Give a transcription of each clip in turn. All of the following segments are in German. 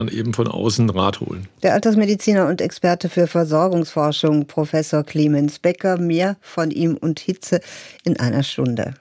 eben von außen Rat holen. Der Altersmediziner und Experte für Versorgungsforschung, Professor Clemens Becker. Mehr von ihm und Hitze in einer Stunde.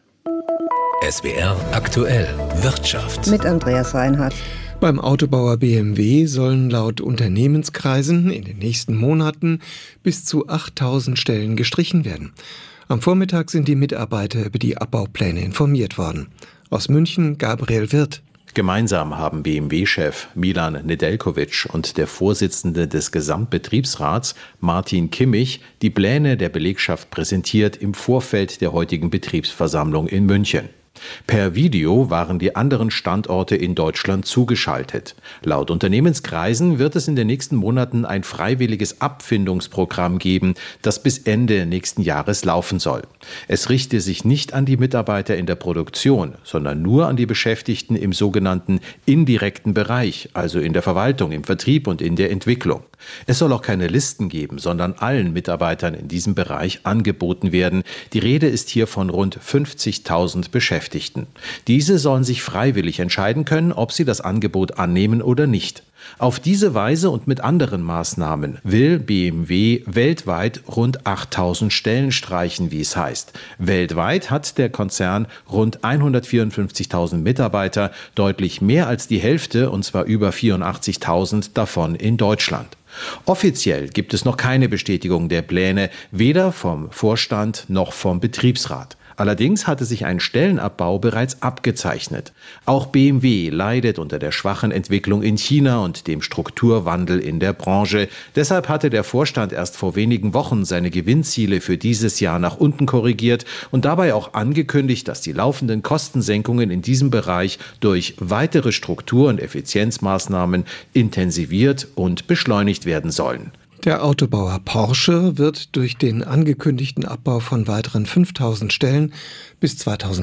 SWR aktuell Wirtschaft. Mit Andreas Reinhardt. Beim Autobauer BMW sollen laut Unternehmenskreisen in den nächsten Monaten bis zu 8.000 Stellen gestrichen werden. Am Vormittag sind die Mitarbeiter über die Abbaupläne informiert worden. Aus München Gabriel Wirth. Gemeinsam haben BMW-Chef Milan Nedeljković und der Vorsitzende des Gesamtbetriebsrats Martin Kimmich die Pläne der Belegschaft präsentiert im Vorfeld der heutigen Betriebsversammlung in München. Per Video waren die anderen Standorte in Deutschland zugeschaltet. Laut Unternehmenskreisen wird es in den nächsten Monaten ein freiwilliges Abfindungsprogramm geben, das bis Ende nächsten Jahres laufen soll. Es richte sich nicht an die Mitarbeiter in der Produktion, sondern nur an die Beschäftigten im sogenannten indirekten Bereich, also in der Verwaltung, im Vertrieb und in der Entwicklung. Es soll auch keine Listen geben, sondern allen Mitarbeitern in diesem Bereich angeboten werden. Die Rede ist hier von rund 50.000 Beschäftigten. Diese sollen sich freiwillig entscheiden können, ob sie das Angebot annehmen oder nicht. Auf diese Weise und mit anderen Maßnahmen will BMW weltweit rund 8.000 Stellen streichen, wie es heißt. Weltweit hat der Konzern rund 154.000 Mitarbeiter, deutlich mehr als die Hälfte, und zwar über 84.000 davon in Deutschland. Offiziell gibt es noch keine Bestätigung der Pläne, weder vom Vorstand noch vom Betriebsrat. Allerdings hatte sich ein Stellenabbau bereits abgezeichnet. Auch BMW leidet unter der schwachen Entwicklung in China und dem Strukturwandel in der Branche. Deshalb hatte der Vorstand erst vor wenigen Wochen seine Gewinnziele für dieses Jahr nach unten korrigiert und dabei auch angekündigt, dass die laufenden Kostensenkungen in diesem Bereich durch weitere Struktur- und Effizienzmaßnahmen intensiviert und beschleunigt werden sollen. Der Autobauer Porsche wird durch den angekündigten Abbau von weiteren 5.000 Stellen bis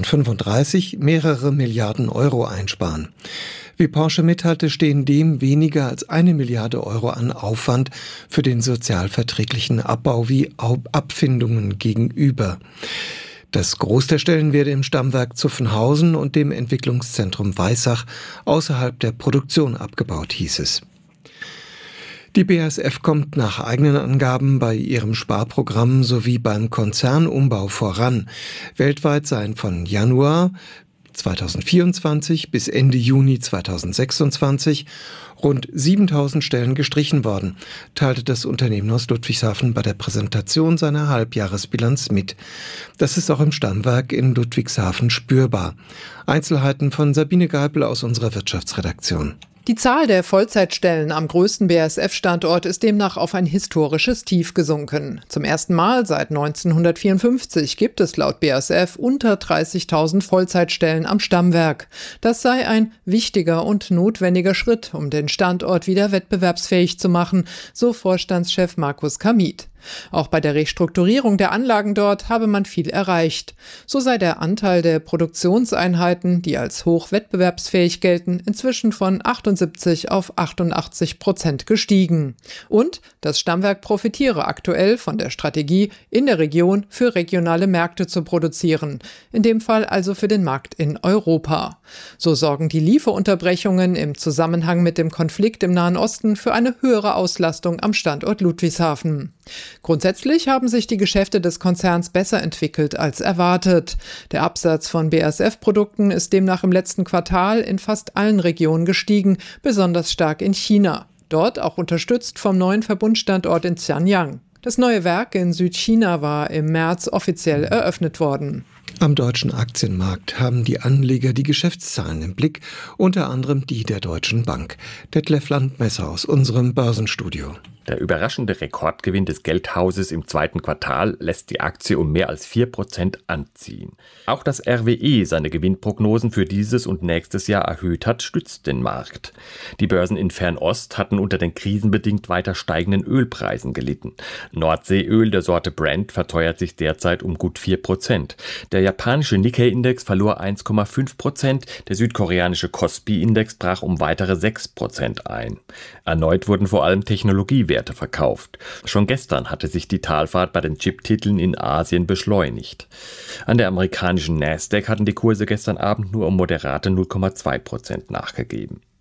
2035 mehrere Milliarden Euro einsparen. Wie Porsche mitteilte, stehen dem weniger als 1 Milliarde Euro an Aufwand für den sozialverträglichen Abbau wie Abfindungen gegenüber. Das Groß der Stellen werde im Stammwerk Zuffenhausen und dem Entwicklungszentrum Weissach außerhalb der Produktion abgebaut, hieß es. Die BASF kommt nach eigenen Angaben bei ihrem Sparprogramm sowie beim Konzernumbau voran. Weltweit seien von Januar 2024 bis Ende Juni 2026 rund 7.000 Stellen gestrichen worden, teilte das Unternehmen aus Ludwigshafen bei der Präsentation seiner Halbjahresbilanz mit. Das ist auch im Stammwerk in Ludwigshafen spürbar. Einzelheiten von Sabine Geipel aus unserer Wirtschaftsredaktion. Die Zahl der Vollzeitstellen am größten BASF-Standort ist demnach auf ein historisches Tief gesunken. Zum ersten Mal seit 1954 gibt es laut BASF unter 30.000 Vollzeitstellen am Stammwerk. Das sei ein wichtiger und notwendiger Schritt, um den Standort wieder wettbewerbsfähig zu machen, so Vorstandschef Markus Kamit. Auch bei der Restrukturierung der Anlagen dort habe man viel erreicht. So sei der Anteil der Produktionseinheiten, die als hoch wettbewerbsfähig gelten, inzwischen von 78 auf 88% gestiegen. Und das Stammwerk profitiere aktuell von der Strategie, in der Region für regionale Märkte zu produzieren. In dem Fall also für den Markt in Europa. So sorgen die Lieferunterbrechungen im Zusammenhang mit dem Konflikt im Nahen Osten für eine höhere Auslastung am Standort Ludwigshafen. Grundsätzlich haben sich die Geschäfte des Konzerns besser entwickelt als erwartet. Der Absatz von BASF-Produkten ist demnach im letzten Quartal in fast allen Regionen gestiegen, besonders stark in China. Dort auch unterstützt vom neuen Verbundstandort in Zhanyang. Das neue Werk in Südchina war im März offiziell eröffnet worden. Am deutschen Aktienmarkt haben die Anleger die Geschäftszahlen im Blick, unter anderem die der Deutschen Bank. Detlef Landmesser aus unserem Börsenstudio. Der überraschende Rekordgewinn des Geldhauses im zweiten Quartal lässt die Aktie um mehr als 4% anziehen. Auch dass RWE seine Gewinnprognosen für dieses und nächstes Jahr erhöht hat, stützt den Markt. Die Börsen in Fernost hatten unter den krisenbedingt weiter steigenden Ölpreisen gelitten. Nordseeöl der Sorte Brent verteuert sich derzeit um gut 4%. Der japanische Nikkei-Index verlor 1,5%, der südkoreanische Kospi-Index brach um weitere 6% ein. Erneut wurden vor allem Technologiewerte verkauft. Schon gestern hatte sich die Talfahrt bei den Chip-Titeln in Asien beschleunigt. An der amerikanischen Nasdaq hatten die Kurse gestern Abend nur um moderate 0,2% nachgegeben.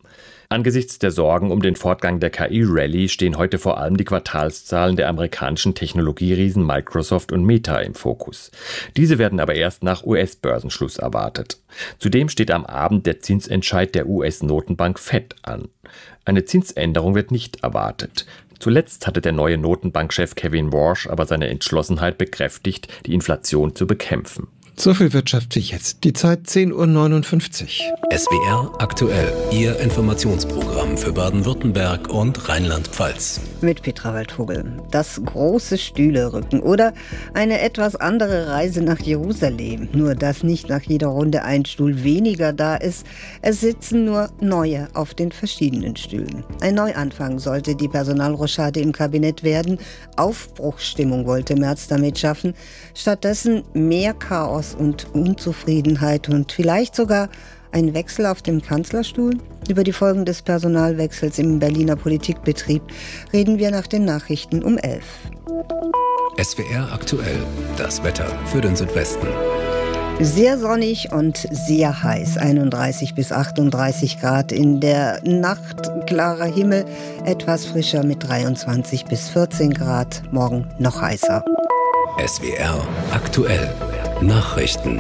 Angesichts der Sorgen um den Fortgang der KI-Rallye stehen heute vor allem die Quartalszahlen der amerikanischen Technologieriesen Microsoft und Meta im Fokus. Diese werden aber erst nach US-Börsenschluss erwartet. Zudem steht am Abend der Zinsentscheid der US-Notenbank Fed an. Eine Zinsänderung wird nicht erwartet. Zuletzt hatte der neue Notenbankchef Kevin Warsh aber seine Entschlossenheit bekräftigt, die Inflation zu bekämpfen. So viel wirtschaftlich jetzt. Die Zeit 10:59 Uhr. SWR aktuell, Ihr Informationsprogramm für Baden-Württemberg und Rheinland-Pfalz. Mit Petra Waldvogel. Das große Stühlerücken oder eine etwas andere Reise nach Jerusalem. Nur, dass nicht nach jeder Runde ein Stuhl weniger da ist. Es sitzen nur neue auf den verschiedenen Stühlen. Ein Neuanfang sollte die Personalrochade im Kabinett werden. Aufbruchsstimmung wollte Merz damit schaffen. Stattdessen mehr Chaos und Unzufriedenheit und vielleicht sogar ein Wechsel auf dem Kanzlerstuhl? Über die Folgen des Personalwechsels im Berliner Politikbetrieb reden wir nach den Nachrichten um 11. SWR aktuell, das Wetter für den Südwesten. Sehr sonnig und sehr heiß, 31 bis 38 Grad. In der Nacht klarer Himmel, etwas frischer mit 23 bis 14 Grad. Morgen noch heißer. SWR aktuell, Nachrichten.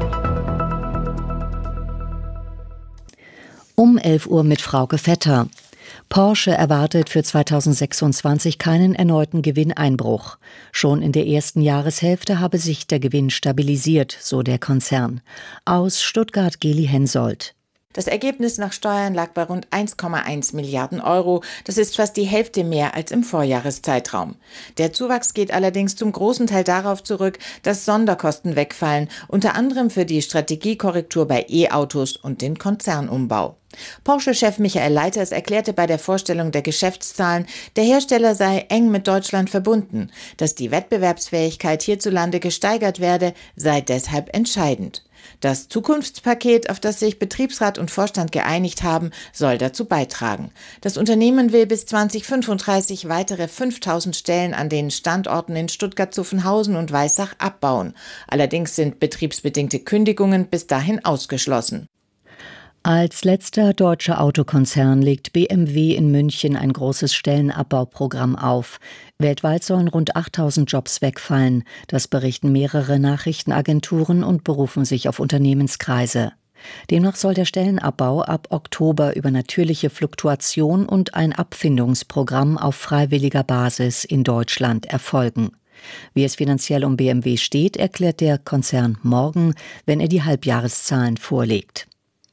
Um 11 Uhr mit Frauke Vetter. Porsche erwartet für 2026 keinen erneuten Gewinneinbruch. Schon in der ersten Jahreshälfte habe sich der Gewinn stabilisiert, so der Konzern. Aus Stuttgart Geli Hensoldt. Das Ergebnis nach Steuern lag bei rund 1,1 Milliarden Euro. Das ist fast die Hälfte mehr als im Vorjahreszeitraum. Der Zuwachs geht allerdings zum großen Teil darauf zurück, dass Sonderkosten wegfallen, unter anderem für die Strategiekorrektur bei E-Autos und den Konzernumbau. Porsche-Chef Michael Leiters erklärte bei der Vorstellung der Geschäftszahlen, der Hersteller sei eng mit Deutschland verbunden. Dass die Wettbewerbsfähigkeit hierzulande gesteigert werde, sei deshalb entscheidend. Das Zukunftspaket, auf das sich Betriebsrat und Vorstand geeinigt haben, soll dazu beitragen. Das Unternehmen will bis 2035 weitere 5.000 Stellen an den Standorten in Stuttgart-Zuffenhausen und Weissach abbauen. Allerdings sind betriebsbedingte Kündigungen bis dahin ausgeschlossen. Als letzter deutscher Autokonzern legt BMW in München ein großes Stellenabbauprogramm auf. Weltweit sollen rund 8.000 Jobs wegfallen. Das berichten mehrere Nachrichtenagenturen und berufen sich auf Unternehmenskreise. Demnach soll der Stellenabbau ab Oktober über natürliche Fluktuation und ein Abfindungsprogramm auf freiwilliger Basis in Deutschland erfolgen. Wie es finanziell um BMW steht, erklärt der Konzern morgen, wenn er die Halbjahreszahlen vorlegt.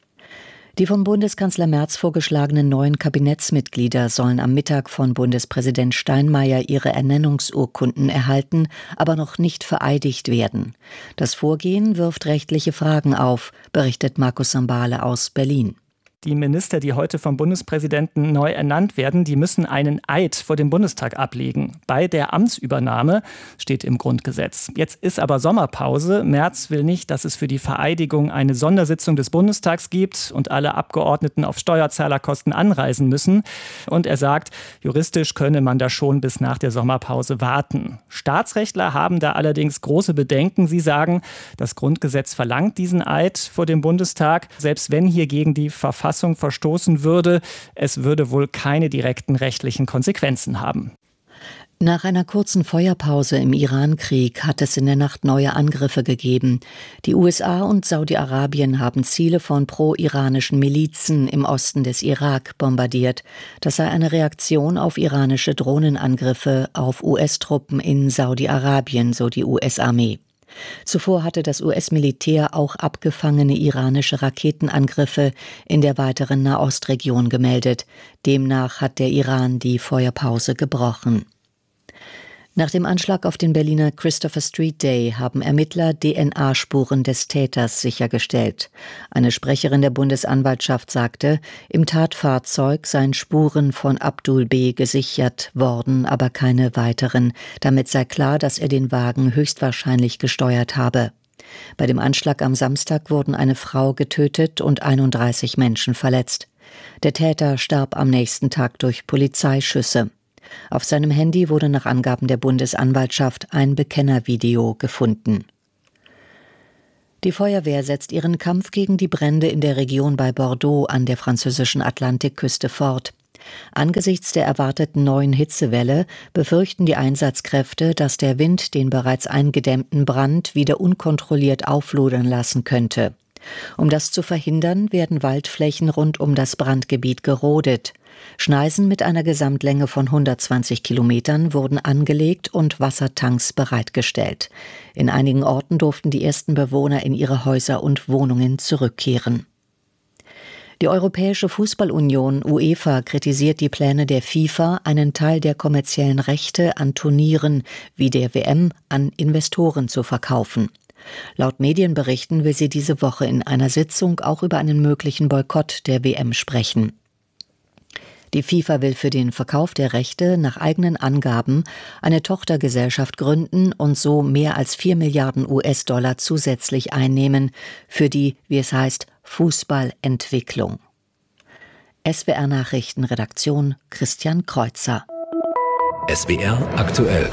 Die vom Bundeskanzler Merz vorgeschlagenen neuen Kabinettsmitglieder sollen am Mittag von Bundespräsident Steinmeier ihre Ernennungsurkunden erhalten, aber noch nicht vereidigt werden. Das Vorgehen wirft rechtliche Fragen auf, berichtet Markus Sambale aus Berlin. Die Minister, die heute vom Bundespräsidenten neu ernannt werden, die müssen einen Eid vor dem Bundestag ablegen. Bei der Amtsübernahme steht im Grundgesetz. Jetzt ist aber Sommerpause. Merz will nicht, dass es für die Vereidigung eine Sondersitzung des Bundestags gibt und alle Abgeordneten auf Steuerzahlerkosten anreisen müssen. Und er sagt, juristisch könne man da schon bis nach der Sommerpause warten. Staatsrechtler haben da allerdings große Bedenken. Sie sagen, das Grundgesetz verlangt diesen Eid vor dem Bundestag. Selbst wenn hier gegen die Verfassung verstoßen würde, es würde wohl keine direkten rechtlichen Konsequenzen haben. Nach einer kurzen Feuerpause im Iran-Krieg hat es in der Nacht neue Angriffe gegeben. Die USA und Saudi-Arabien haben Ziele von pro-iranischen Milizen im Osten des Irak bombardiert. Das sei eine Reaktion auf iranische Drohnenangriffe auf US-Truppen in Saudi-Arabien, so die US-Armee. Zuvor hatte das US-Militär auch abgefangene iranische Raketenangriffe in der weiteren Nahostregion gemeldet. Demnach hat der Iran die Feuerpause gebrochen. Nach dem Anschlag auf den Berliner Christopher Street Day haben Ermittler DNA-Spuren des Täters sichergestellt. Eine Sprecherin der Bundesanwaltschaft sagte, im Tatfahrzeug seien Spuren von Abdul B. gesichert worden, aber keine weiteren. Damit sei klar, dass er den Wagen höchstwahrscheinlich gesteuert habe. Bei dem Anschlag am Samstag wurden eine Frau getötet und 31 Menschen verletzt. Der Täter starb am nächsten Tag durch Polizeischüsse. Auf seinem Handy wurde nach Angaben der Bundesanwaltschaft ein Bekennervideo gefunden. Die Feuerwehr setzt ihren Kampf gegen die Brände in der Region bei Bordeaux an der französischen Atlantikküste fort. Angesichts der erwarteten neuen Hitzewelle befürchten die Einsatzkräfte, dass der Wind den bereits eingedämmten Brand wieder unkontrolliert auflodern lassen könnte. Um das zu verhindern, werden Waldflächen rund um das Brandgebiet gerodet. Schneisen mit einer Gesamtlänge von 120 Kilometern wurden angelegt und Wassertanks bereitgestellt. In einigen Orten durften die ersten Bewohner in ihre Häuser und Wohnungen zurückkehren. Die Europäische Fußballunion UEFA kritisiert die Pläne der FIFA, einen Teil der kommerziellen Rechte an Turnieren wie der WM an Investoren zu verkaufen. Laut Medienberichten will sie diese Woche in einer Sitzung auch über einen möglichen Boykott der WM sprechen. Die FIFA will für den Verkauf der Rechte nach eigenen Angaben eine Tochtergesellschaft gründen und so mehr als 4 Milliarden US-Dollar zusätzlich einnehmen für die, wie es heißt, Fußballentwicklung. SWR Nachrichtenredaktion Christian Kreuzer. SWR aktuell.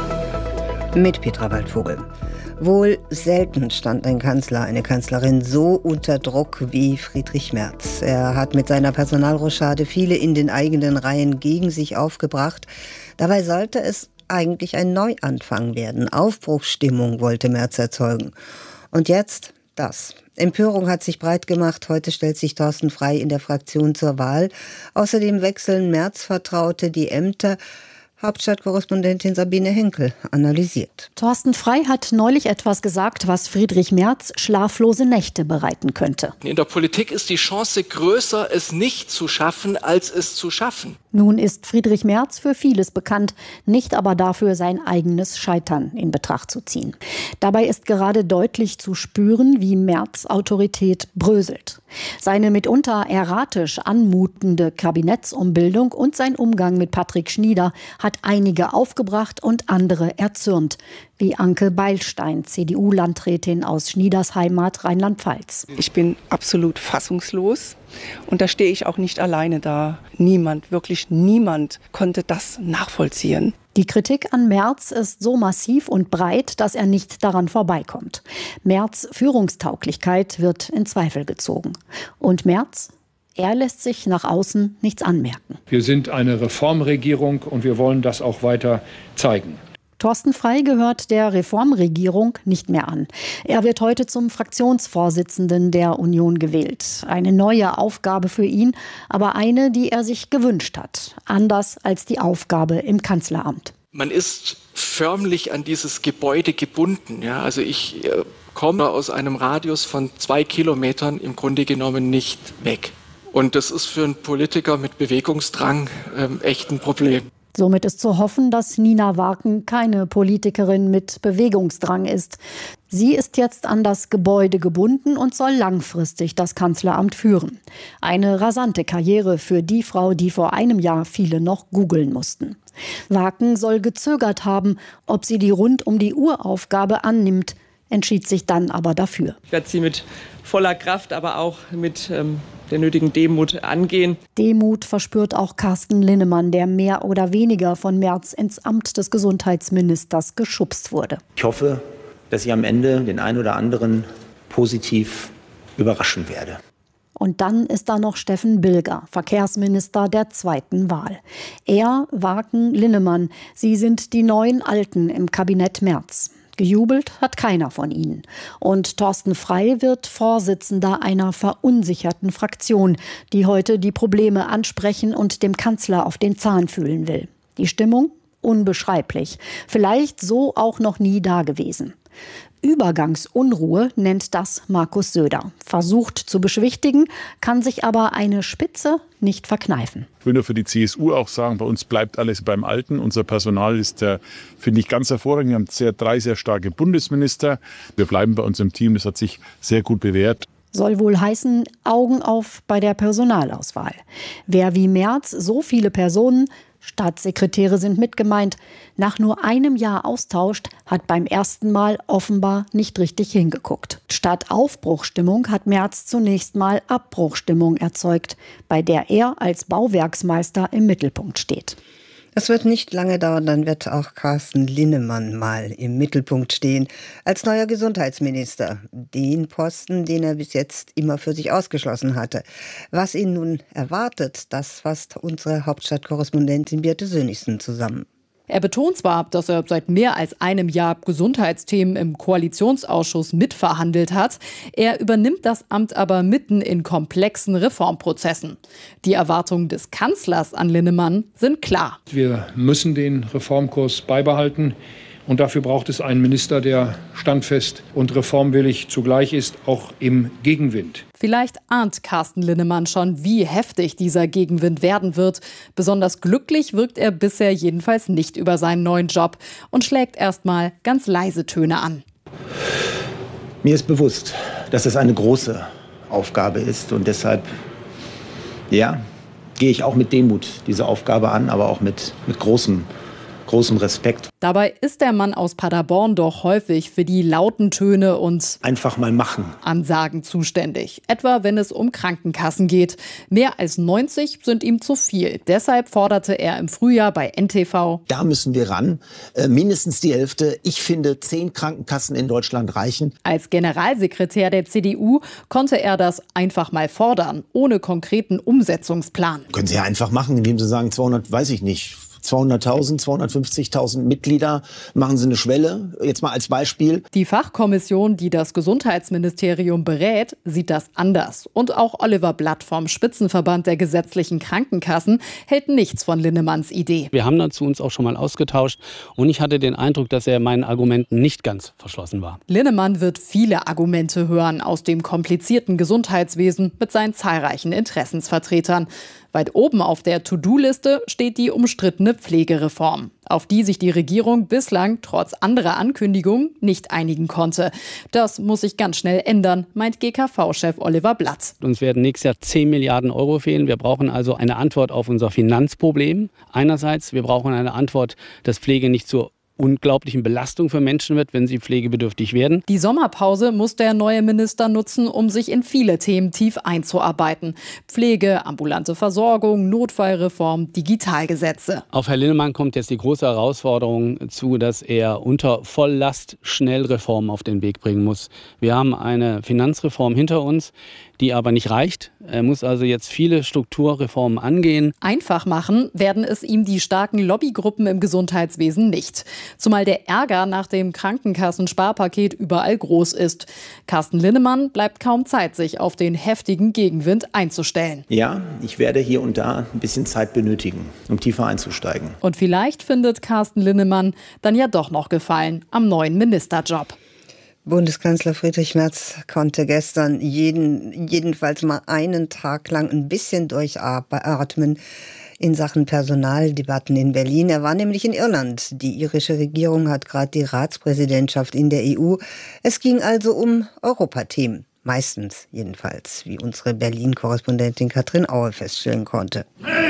Mit Petra Waldvogel. Wohl selten stand ein Kanzler, eine Kanzlerin so unter Druck wie Friedrich Merz. Er hat mit seiner Personalrochade viele in den eigenen Reihen gegen sich aufgebracht. Dabei sollte es eigentlich ein Neuanfang werden. Aufbruchsstimmung wollte Merz erzeugen. Und jetzt das. Empörung hat sich breit gemacht. Heute stellt sich Thorsten Frey in der Fraktion zur Wahl. Außerdem wechseln Merz-Vertraute die Ämter. Hauptstadtkorrespondentin Sabine Henkel analysiert. Thorsten Frey hat neulich etwas gesagt, was Friedrich Merz schlaflose Nächte bereiten könnte. In der Politik ist die Chance größer, es nicht zu schaffen, als es zu schaffen. Nun ist Friedrich Merz für vieles bekannt, nicht aber dafür, sein eigenes Scheitern in Betracht zu ziehen. Dabei ist gerade deutlich zu spüren, wie Merz' Autorität bröselt. Seine mitunter erratisch anmutende Kabinettsumbildung und sein Umgang mit Patrick Schnieder hat einige aufgebracht und andere erzürnt, wie Anke Beilstein, CDU-Landrätin aus Schnieders Heimat Rheinland-Pfalz. Ich bin absolut fassungslos und da stehe ich auch nicht alleine da. Niemand, wirklich niemand konnte das nachvollziehen. Die Kritik an Merz ist so massiv und breit, dass er nicht daran vorbeikommt. Merz' Führungstauglichkeit wird in Zweifel gezogen. Und Merz? Er lässt sich nach außen nichts anmerken. Wir sind eine Reformregierung und wir wollen das auch weiter zeigen. Thorsten Frey gehört der Reformregierung nicht mehr an. Er wird heute zum Fraktionsvorsitzenden der Union gewählt. Eine neue Aufgabe für ihn, aber eine, die er sich gewünscht hat. Anders als die Aufgabe im Kanzleramt. Man ist förmlich an dieses Gebäude gebunden. Ja, also ich komme aus einem Radius von 2 Kilometern im Grunde genommen nicht weg. Und das ist für einen Politiker mit Bewegungsdrang echt ein Problem. Somit ist zu hoffen, dass Nina Waken keine Politikerin mit Bewegungsdrang ist. Sie ist jetzt an das Gebäude gebunden und soll langfristig das Kanzleramt führen. Eine rasante Karriere für die Frau, die vor einem Jahr viele noch googeln mussten. Waken soll gezögert haben, ob sie die Rund-um-die-Uhr-Aufgabe annimmt, entschied sich dann aber dafür. Ich werde sie mit voller Kraft, aber auch mit der nötigen Demut angehen. Demut verspürt auch Carsten Linnemann, der mehr oder weniger von Merz ins Amt des Gesundheitsministers geschubst wurde. Ich hoffe, dass ich am Ende den einen oder anderen positiv überraschen werde. Und dann ist da noch Steffen Bilger, Verkehrsminister der zweiten Wahl. Er, Waken, Linnemann, sie sind die neuen Alten im Kabinett Merz. Gejubelt hat keiner von ihnen. Und Thorsten Frey wird Vorsitzender einer verunsicherten Fraktion, die heute die Probleme ansprechen und dem Kanzler auf den Zahn fühlen will. Die Stimmung? Unbeschreiblich. Vielleicht so auch noch nie dagewesen. Übergangsunruhe nennt das Markus Söder. Versucht zu beschwichtigen, kann sich aber eine Spitze nicht verkneifen. Ich will nur für die CSU auch sagen, bei uns bleibt alles beim Alten. Unser Personal ist, finde ich, ganz hervorragend. Wir haben 3 sehr starke Bundesminister. Wir bleiben bei uns im Team. Das hat sich sehr gut bewährt. Soll wohl heißen, Augen auf bei der Personalauswahl. Wer wie Merz so viele Personen, Staatssekretäre sind mitgemeint, nach nur einem Jahr austauscht, hat beim ersten Mal offenbar nicht richtig hingeguckt. Statt Aufbruchstimmung hat Merz zunächst mal Abbruchstimmung erzeugt, bei der er als Bauwerksmeister im Mittelpunkt steht. Es wird nicht lange dauern, dann wird auch Carsten Linnemann mal im Mittelpunkt stehen als neuer Gesundheitsminister. Den Posten, den er bis jetzt immer für sich ausgeschlossen hatte. Was ihn nun erwartet, das fasst unsere Hauptstadtkorrespondentin Birte Sönnigsen zusammen. Er betont zwar, dass er seit mehr als einem Jahr Gesundheitsthemen im Koalitionsausschuss mitverhandelt hat, er übernimmt das Amt aber mitten in komplexen Reformprozessen. Die Erwartungen des Kanzlers an Linnemann sind klar. Wir müssen den Reformkurs beibehalten. Und dafür braucht es einen Minister, der standfest und reformwillig zugleich ist, auch im Gegenwind. Vielleicht ahnt Carsten Linnemann schon, wie heftig dieser Gegenwind werden wird. Besonders glücklich wirkt er bisher jedenfalls nicht über seinen neuen Job und schlägt erstmal ganz leise Töne an. Mir ist bewusst, dass es eine große Aufgabe ist und deshalb, gehe ich auch mit Demut diese Aufgabe an, aber auch mit großem Respekt. Dabei ist der Mann aus Paderborn doch häufig für die lauten Töne und einfach mal machen Ansagen zuständig. Etwa wenn es um Krankenkassen geht. Mehr als 90 sind ihm zu viel. Deshalb forderte er im Frühjahr bei NTV: Da müssen wir ran. Mindestens die Hälfte. Ich finde, 10 Krankenkassen in Deutschland reichen. Als Generalsekretär der CDU konnte er das einfach mal fordern, ohne konkreten Umsetzungsplan. Können Sie ja einfach machen, indem Sie sagen, 200.000, 250.000 Mitglieder, machen Sie eine Schwelle, jetzt mal als Beispiel. Die Fachkommission, die das Gesundheitsministerium berät, sieht das anders. Und auch Oliver Blatt vom Spitzenverband der gesetzlichen Krankenkassen hält nichts von Linnemanns Idee. Wir haben dazu uns auch schon mal ausgetauscht und ich hatte den Eindruck, dass er meinen Argumenten nicht ganz verschlossen war. Linnemann wird viele Argumente hören aus dem komplizierten Gesundheitswesen mit seinen zahlreichen Interessensvertretern. Weit oben auf der To-Do-Liste steht die umstrittene Pflegereform, auf die sich die Regierung bislang trotz anderer Ankündigungen nicht einigen konnte. Das muss sich ganz schnell ändern, meint GKV-Chef Oliver Blatt. Uns werden nächstes Jahr 10 Milliarden Euro fehlen. Wir brauchen also eine Antwort auf unser Finanzproblem. Einerseits, wir brauchen eine Antwort, dass Pflege nicht zur unglaublichen Belastung für Menschen wird, wenn sie pflegebedürftig werden. Die Sommerpause muss der neue Minister nutzen, um sich in viele Themen tief einzuarbeiten. Pflege, ambulante Versorgung, Notfallreform, Digitalgesetze. Auf Herrn Linnemann kommt jetzt die große Herausforderung zu, dass er unter Volllast schnell Reformen auf den Weg bringen muss. Wir haben eine Finanzreform hinter uns, die aber nicht reicht. Er muss also jetzt viele Strukturreformen angehen. Einfach machen werden es ihm die starken Lobbygruppen im Gesundheitswesen nicht. Zumal der Ärger nach dem Krankenkassensparpaket überall groß ist. Carsten Linnemann bleibt kaum Zeit, sich auf den heftigen Gegenwind einzustellen. Ja, ich werde hier und da ein bisschen Zeit benötigen, um tiefer einzusteigen. Und vielleicht findet Carsten Linnemann dann ja doch noch Gefallen am neuen Ministerjob. Bundeskanzler Friedrich Merz konnte gestern jedenfalls mal einen Tag lang ein bisschen durchatmen in Sachen Personaldebatten in Berlin. Er war nämlich in Irland. Die irische Regierung hat gerade die Ratspräsidentschaft in der EU. Es ging also um Europathemen. Meistens jedenfalls, wie unsere Berlin-Korrespondentin Katrin Aue feststellen konnte.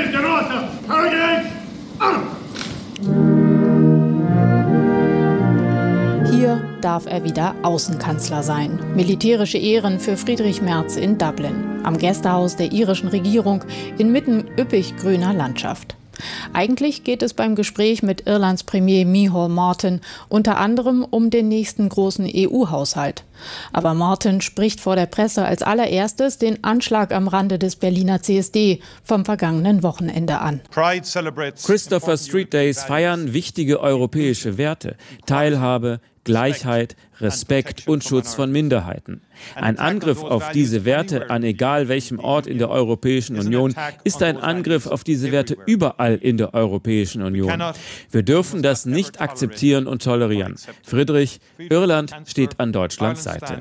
Hier darf er wieder Außenkanzler sein. Militärische Ehren für Friedrich Merz in Dublin, am Gästehaus der irischen Regierung inmitten üppig grüner Landschaft. Eigentlich geht es beim Gespräch mit Irlands Premier Micheál Martin unter anderem um den nächsten großen EU-Haushalt. Aber Martin spricht vor der Presse als allererstes den Anschlag am Rande des Berliner CSD vom vergangenen Wochenende an. Christopher Street Days feiern wichtige europäische Werte: Teilhabe, Gleichheit, Respekt und Schutz von Minderheiten. Ein Angriff auf diese Werte an egal welchem Ort in der Europäischen Union ist ein Angriff auf diese Werte überall in der Europäischen Union. Wir dürfen das nicht akzeptieren und tolerieren. Friedrich, Irland steht an Deutschlands Seite.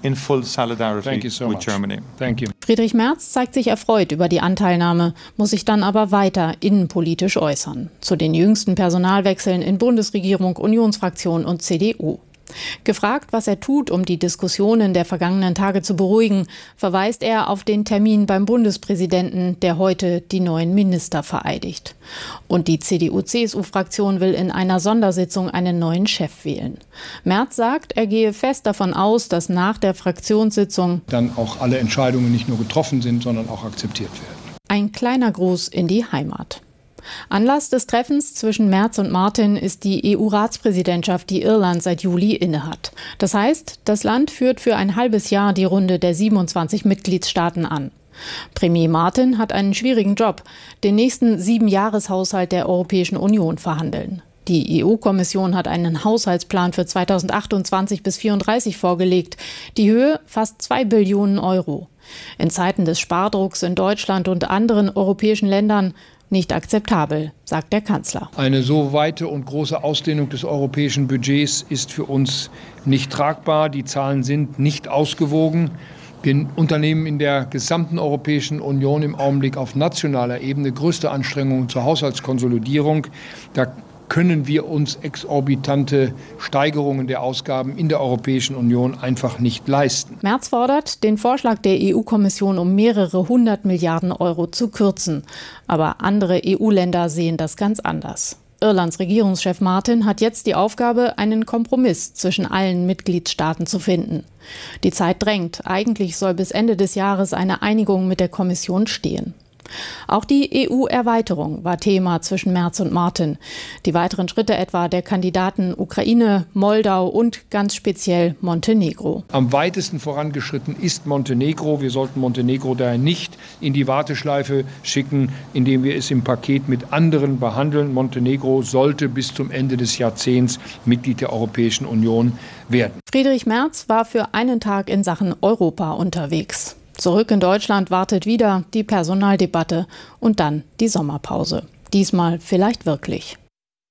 Friedrich Merz zeigt sich erfreut über die Anteilnahme, muss sich dann aber weiter innenpolitisch äußern. Zu den jüngsten Personalwechseln in Bundesregierung, Unionsfraktion und CDU. Gefragt, was er tut, um die Diskussionen der vergangenen Tage zu beruhigen, verweist er auf den Termin beim Bundespräsidenten, der heute die neuen Minister vereidigt. Und die CDU-CSU-Fraktion will in einer Sondersitzung einen neuen Chef wählen. Merz sagt, er gehe fest davon aus, dass nach der Fraktionssitzung dann auch alle Entscheidungen nicht nur getroffen sind, sondern auch akzeptiert werden. Ein kleiner Gruß in die Heimat. Anlass des Treffens zwischen Merz und Martin ist die EU-Ratspräsidentschaft, die Irland seit Juli innehat. Das heißt, das Land führt für ein halbes Jahr die Runde der 27 Mitgliedstaaten an. Premier Martin hat einen schwierigen Job, den nächsten 7-Jahreshaushalt der Europäischen Union verhandeln. Die EU-Kommission hat einen Haushaltsplan für 2028 bis 2034 vorgelegt. Die Höhe fast 2 Billionen Euro. In Zeiten des Spardrucks in Deutschland und anderen europäischen Ländern nicht akzeptabel, sagt der Kanzler. Eine so weite und große Ausdehnung des europäischen Budgets ist für uns nicht tragbar. Die Zahlen sind nicht ausgewogen. Wir unternehmen in der gesamten Europäischen Union im Augenblick auf nationaler Ebene größte Anstrengungen zur Haushaltskonsolidierung. Da können wir uns exorbitante Steigerungen der Ausgaben in der Europäischen Union einfach nicht leisten. Merz fordert, den Vorschlag der EU-Kommission um mehrere 100 Milliarden Euro zu kürzen. Aber andere EU-Länder sehen das ganz anders. Irlands Regierungschef Martin hat jetzt die Aufgabe, einen Kompromiss zwischen allen Mitgliedstaaten zu finden. Die Zeit drängt. Eigentlich soll bis Ende des Jahres eine Einigung mit der Kommission stehen. Auch die EU-Erweiterung war Thema zwischen Merz und Martin. Die weiteren Schritte etwa der Kandidaten Ukraine, Moldau und ganz speziell Montenegro. Am weitesten vorangeschritten ist Montenegro. Wir sollten Montenegro daher nicht in die Warteschleife schicken, indem wir es im Paket mit anderen behandeln. Montenegro sollte bis zum Ende des Jahrzehnts Mitglied der Europäischen Union werden. Friedrich Merz war für einen Tag in Sachen Europa unterwegs. Zurück in Deutschland wartet wieder die Personaldebatte und dann die Sommerpause. Diesmal vielleicht wirklich.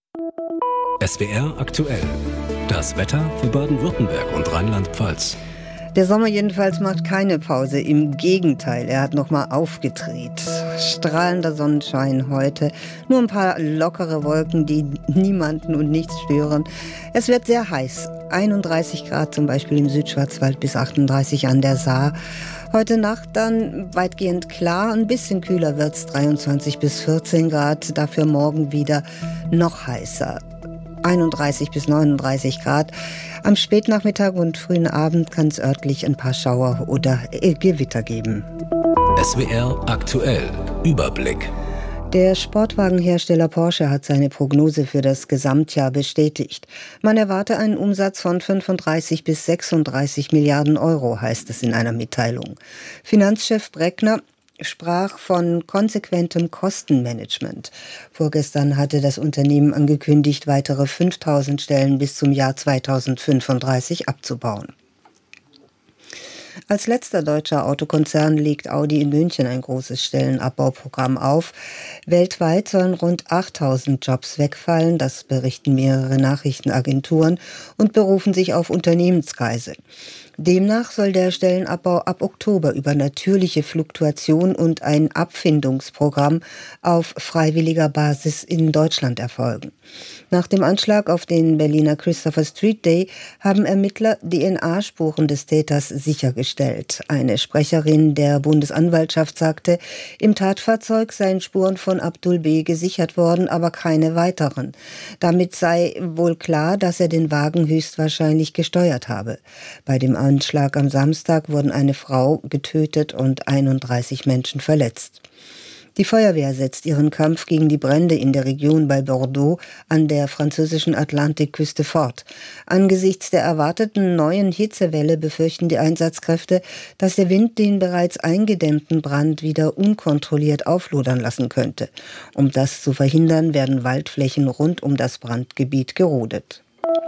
SWR aktuell. Das Wetter für Baden-Württemberg und Rheinland-Pfalz. Der Sommer jedenfalls macht keine Pause. Im Gegenteil, er hat nochmal aufgedreht. Strahlender Sonnenschein heute. Nur ein paar lockere Wolken, die niemanden und nichts stören. Es wird sehr heiß. 31 Grad zum Beispiel im Südschwarzwald bis 38 an der Saar. Heute Nacht dann weitgehend klar, ein bisschen kühler wird's, 23 bis 14 Grad, dafür morgen wieder noch heißer, 31 bis 39 Grad. Am Spätnachmittag und frühen Abend kann es örtlich ein paar Schauer oder Gewitter geben. SWR aktuell, Überblick. Der Sportwagenhersteller Porsche hat seine Prognose für das Gesamtjahr bestätigt. Man erwarte einen Umsatz von 35 bis 36 Milliarden Euro, heißt es in einer Mitteilung. Finanzchef Breckner sprach von konsequentem Kostenmanagement. Vorgestern hatte das Unternehmen angekündigt, weitere 5.000 Stellen bis zum Jahr 2035 abzubauen. Als letzter deutscher Autokonzern legt Audi in München ein großes Stellenabbauprogramm auf. Weltweit sollen rund 8.000 Jobs wegfallen, das berichten mehrere Nachrichtenagenturen und berufen sich auf Unternehmenskreise. Demnach soll der Stellenabbau ab Oktober über natürliche Fluktuation und ein Abfindungsprogramm auf freiwilliger Basis in Deutschland erfolgen. Nach dem Anschlag auf den Berliner Christopher Street Day haben Ermittler DNA-Spuren des Täters sichergestellt. Eine Sprecherin der Bundesanwaltschaft sagte, im Tatfahrzeug seien Spuren von Abdul B. gesichert worden, aber keine weiteren. Damit sei wohl klar, dass er den Wagen höchstwahrscheinlich gesteuert habe. Bei dem Anschlag am Samstag wurden eine Frau getötet und 31 Menschen verletzt. Die Feuerwehr setzt ihren Kampf gegen die Brände in der Region bei Bordeaux an der französischen Atlantikküste fort. Angesichts der erwarteten neuen Hitzewelle befürchten die Einsatzkräfte, dass der Wind den bereits eingedämmten Brand wieder unkontrolliert auflodern lassen könnte. Um das zu verhindern, werden Waldflächen rund um das Brandgebiet gerodet.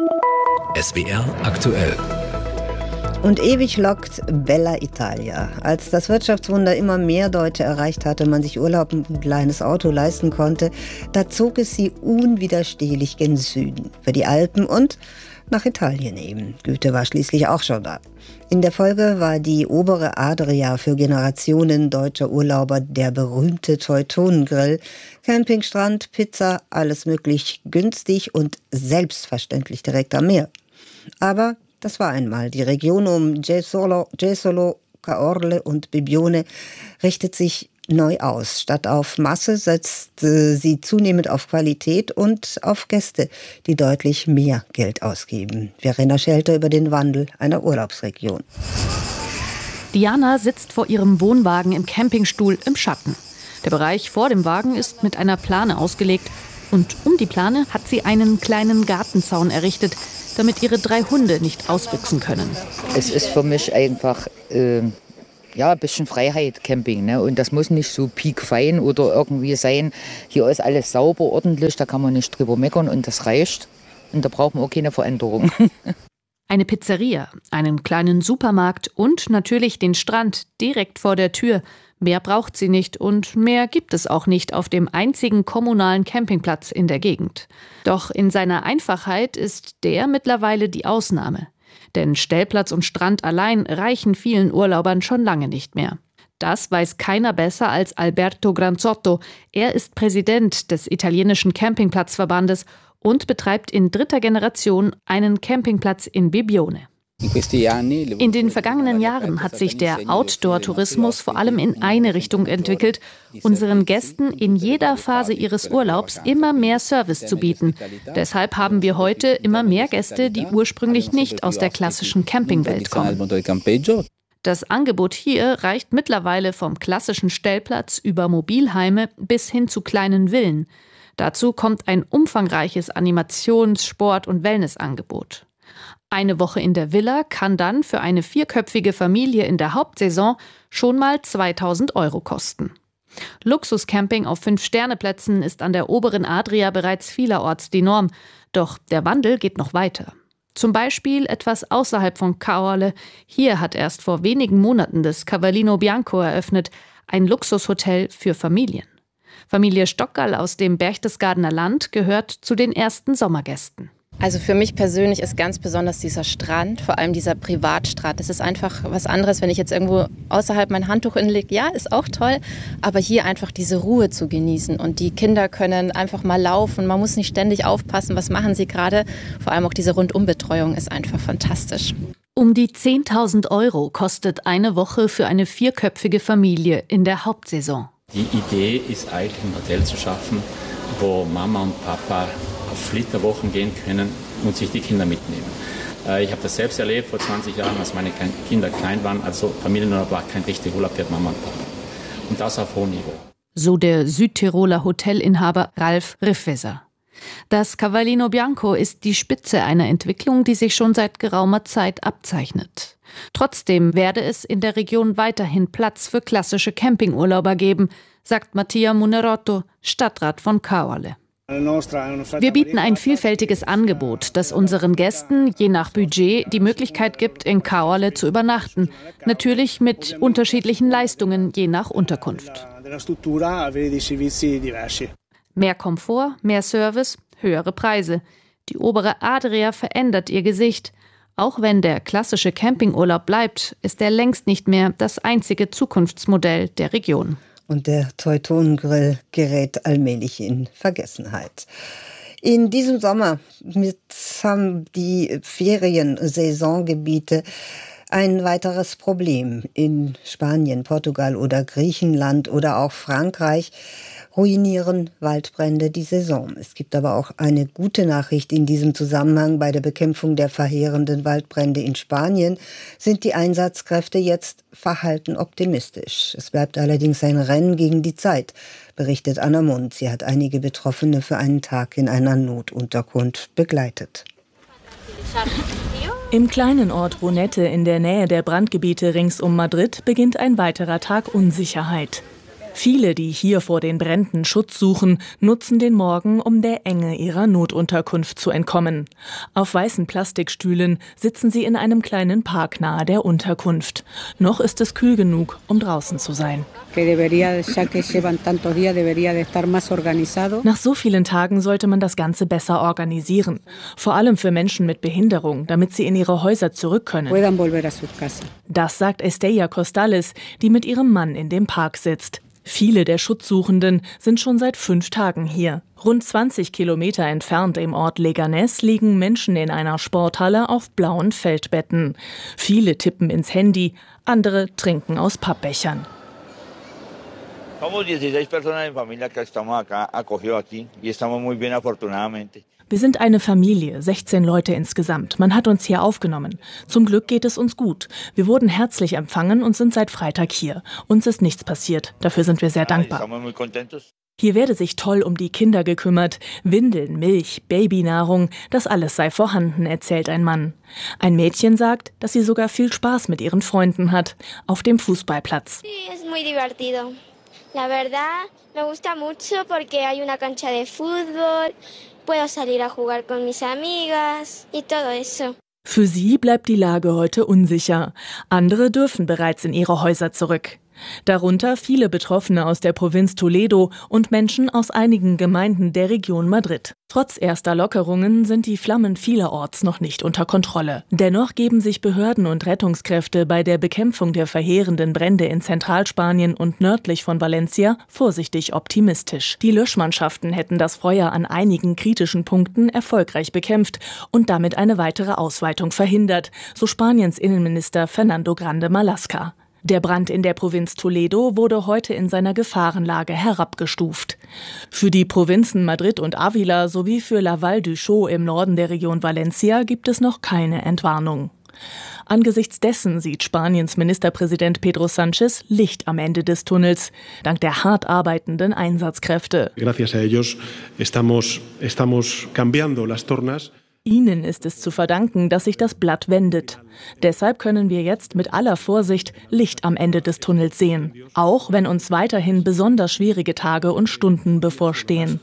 SWR aktuell. Und ewig lockt Bella Italia. Als das Wirtschaftswunder immer mehr Deutsche erreicht hatte, man sich Urlaub und ein kleines Auto leisten konnte, da zog es sie unwiderstehlich gen Süden, für die Alpen und nach Italien eben. Goethe war schließlich auch schon da. In der Folge war die obere Adria für Generationen deutscher Urlauber der berühmte Teutonengrill. Campingstrand, Pizza, alles möglich günstig und selbstverständlich direkt am Meer. Aber das war einmal. Die Region um Jesolo, Caorle und Bibione richtet sich neu aus. Statt auf Masse setzt sie zunehmend auf Qualität und auf Gäste, die deutlich mehr Geld ausgeben. Verena Schelter über den Wandel einer Urlaubsregion. Diana sitzt vor ihrem Wohnwagen im Campingstuhl im Schatten. Der Bereich vor dem Wagen ist mit einer Plane ausgelegt und um die Plane hat sie einen kleinen Gartenzaun errichtet, damit ihre 3 Hunde nicht ausbüchsen können. Es ist für mich einfach ein bisschen Freiheit, Camping. Ne? Und das muss nicht so piekfein oder irgendwie sein. Hier ist alles sauber, ordentlich, da kann man nicht drüber meckern und das reicht. Und da braucht man auch keine Veränderung. Eine Pizzeria, einen kleinen Supermarkt und natürlich den Strand direkt vor der Tür. Mehr braucht sie nicht und mehr gibt es auch nicht auf dem einzigen kommunalen Campingplatz in der Gegend. Doch in seiner Einfachheit ist der mittlerweile die Ausnahme. Denn Stellplatz und Strand allein reichen vielen Urlaubern schon lange nicht mehr. Das weiß keiner besser als Alberto Granzotto. Er ist Präsident des italienischen Campingplatzverbandes und betreibt in 3. Generation einen Campingplatz in Bibbione. In den vergangenen Jahren hat sich der Outdoor-Tourismus vor allem in eine Richtung entwickelt, unseren Gästen in jeder Phase ihres Urlaubs immer mehr Service zu bieten. Deshalb haben wir heute immer mehr Gäste, die ursprünglich nicht aus der klassischen Campingwelt kommen. Das Angebot hier reicht mittlerweile vom klassischen Stellplatz über Mobilheime bis hin zu kleinen Villen. Dazu kommt ein umfangreiches Animations-, Sport- und Wellnessangebot. Eine Woche in der Villa kann dann für eine 4-köpfige Familie in der Hauptsaison schon mal 2.000 € kosten. Luxuscamping auf 5-Sterne-Plätzen ist an der oberen Adria bereits vielerorts die Norm. Doch der Wandel geht noch weiter. Zum Beispiel etwas außerhalb von Caorle. Hier hat erst vor wenigen Monaten das Cavallino Bianco eröffnet, ein Luxushotel für Familien. Familie Stockgall aus dem Berchtesgadener Land gehört zu den ersten Sommergästen. Also für mich persönlich ist ganz besonders dieser Strand, vor allem dieser Privatstrand. Das ist einfach was anderes, wenn ich jetzt irgendwo außerhalb mein Handtuch hinlege. Ja, ist auch toll, aber hier einfach diese Ruhe zu genießen. Und die Kinder können einfach mal laufen. Man muss nicht ständig aufpassen, was machen sie gerade. Vor allem auch diese Rundumbetreuung ist einfach fantastisch. Um die 10.000 € kostet eine Woche für eine 4-köpfige Familie in der Hauptsaison. Die Idee ist eigentlich, ein Hotel zu schaffen, wo Mama und Papa auf Flitterwochen gehen können und sich die Kinder mitnehmen. Ich habe das selbst erlebt vor 20 Jahren, als meine Kinder klein waren. Also Familienurlaub war kein richtiger Urlaub für Mama und Papa. Und das auf hohem Niveau. So der Südtiroler Hotelinhaber Ralf Riffeser. Das Cavallino Bianco ist die Spitze einer Entwicklung, die sich schon seit geraumer Zeit abzeichnet. Trotzdem werde es in der Region weiterhin Platz für klassische Campingurlauber geben, sagt Mattia Munerotto, Stadtrat von Caorle. Wir bieten ein vielfältiges Angebot, das unseren Gästen je nach Budget die Möglichkeit gibt, in Caorle zu übernachten. Natürlich mit unterschiedlichen Leistungen je nach Unterkunft. Mehr Komfort, mehr Service, höhere Preise. Die obere Adria verändert ihr Gesicht. Auch wenn der klassische Campingurlaub bleibt, ist er längst nicht mehr das einzige Zukunftsmodell der Region. Und der Teutonengrill gerät allmählich in Vergessenheit. In diesem Sommer haben die Feriensaisongebiete ein weiteres Problem. In Spanien, Portugal oder Griechenland oder auch Frankreich ruinieren Waldbrände die Saison. Es gibt aber auch eine gute Nachricht in diesem Zusammenhang. Bei der Bekämpfung der verheerenden Waldbrände in Spanien sind die Einsatzkräfte jetzt verhalten optimistisch. Es bleibt allerdings ein Rennen gegen die Zeit, berichtet Anna Mund. Sie hat einige Betroffene für einen Tag in einer Notunterkunft begleitet. Im kleinen Ort Brunete in der Nähe der Brandgebiete rings um Madrid beginnt ein weiterer Tag Unsicherheit. Viele, die hier vor den Bränden Schutz suchen, nutzen den Morgen, um der Enge ihrer Notunterkunft zu entkommen. Auf weißen Plastikstühlen sitzen sie in einem kleinen Park nahe der Unterkunft. Noch ist es kühl genug, um draußen zu sein. Nach so vielen Tagen sollte man das Ganze besser organisieren. Vor allem für Menschen mit Behinderung, damit sie in ihre Häuser zurück können. Das sagt Estella Costales, die mit ihrem Mann in dem Park sitzt. Viele der Schutzsuchenden sind schon seit 5 Tagen hier. Rund 20 Kilometer entfernt im Ort Leganés liegen Menschen in einer Sporthalle auf blauen Feldbetten. Viele tippen ins Handy, andere trinken aus Pappbechern. Wir sind eine Familie, 16 Leute insgesamt. Man hat uns hier aufgenommen. Zum Glück geht es uns gut. Wir wurden herzlich empfangen und sind seit Freitag hier. Uns ist nichts passiert. Dafür sind wir sehr dankbar. Hier werde sich toll um die Kinder gekümmert. Windeln, Milch, Babynahrung, das alles sei vorhanden, erzählt ein Mann. Ein Mädchen sagt, dass sie sogar viel Spaß mit ihren Freunden hat. Auf dem Fußballplatz. La verdad, me gusta mucho porque hay una cancha de fútbol, puedo salir a jugar con mis amigas y todo eso. Für sie bleibt die Lage heute unsicher. Andere dürfen bereits in ihre Häuser zurück. Darunter viele Betroffene aus der Provinz Toledo und Menschen aus einigen Gemeinden der Region Madrid. Trotz erster Lockerungen sind die Flammen vielerorts noch nicht unter Kontrolle. Dennoch geben sich Behörden und Rettungskräfte bei der Bekämpfung der verheerenden Brände in Zentralspanien und nördlich von Valencia vorsichtig optimistisch. Die Löschmannschaften hätten das Feuer an einigen kritischen Punkten erfolgreich bekämpft und damit eine weitere Ausweitung verhindert, so Spaniens Innenminister Fernando Grande Marlaska. Der Brand in der Provinz Toledo wurde heute in seiner Gefahrenlage herabgestuft. Für die Provinzen Madrid und Ávila sowie für La Val du Chaux im Norden der Region Valencia gibt es noch keine Entwarnung. Angesichts dessen sieht Spaniens Ministerpräsident Pedro Sánchez Licht am Ende des Tunnels, dank der hart arbeitenden Einsatzkräfte. Gracias a ellos estamos cambiando las tornas. Ihnen ist es zu verdanken, dass sich das Blatt wendet. Deshalb können wir jetzt mit aller Vorsicht Licht am Ende des Tunnels sehen, auch wenn uns weiterhin besonders schwierige Tage und Stunden bevorstehen.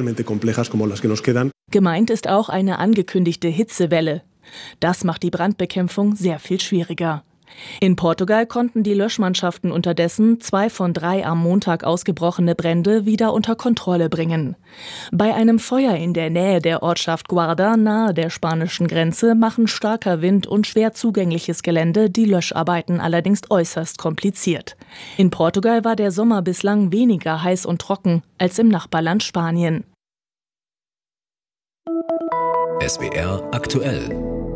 Gemeint ist auch eine angekündigte Hitzewelle. Das macht die Brandbekämpfung sehr viel schwieriger. In Portugal konnten die Löschmannschaften unterdessen 2 von 3 am Montag ausgebrochene Brände wieder unter Kontrolle bringen. Bei einem Feuer in der Nähe der Ortschaft Guarda nahe der spanischen Grenze machen starker Wind und schwer zugängliches Gelände die Löscharbeiten allerdings äußerst kompliziert. In Portugal war der Sommer bislang weniger heiß und trocken als im Nachbarland Spanien. SWR aktuell.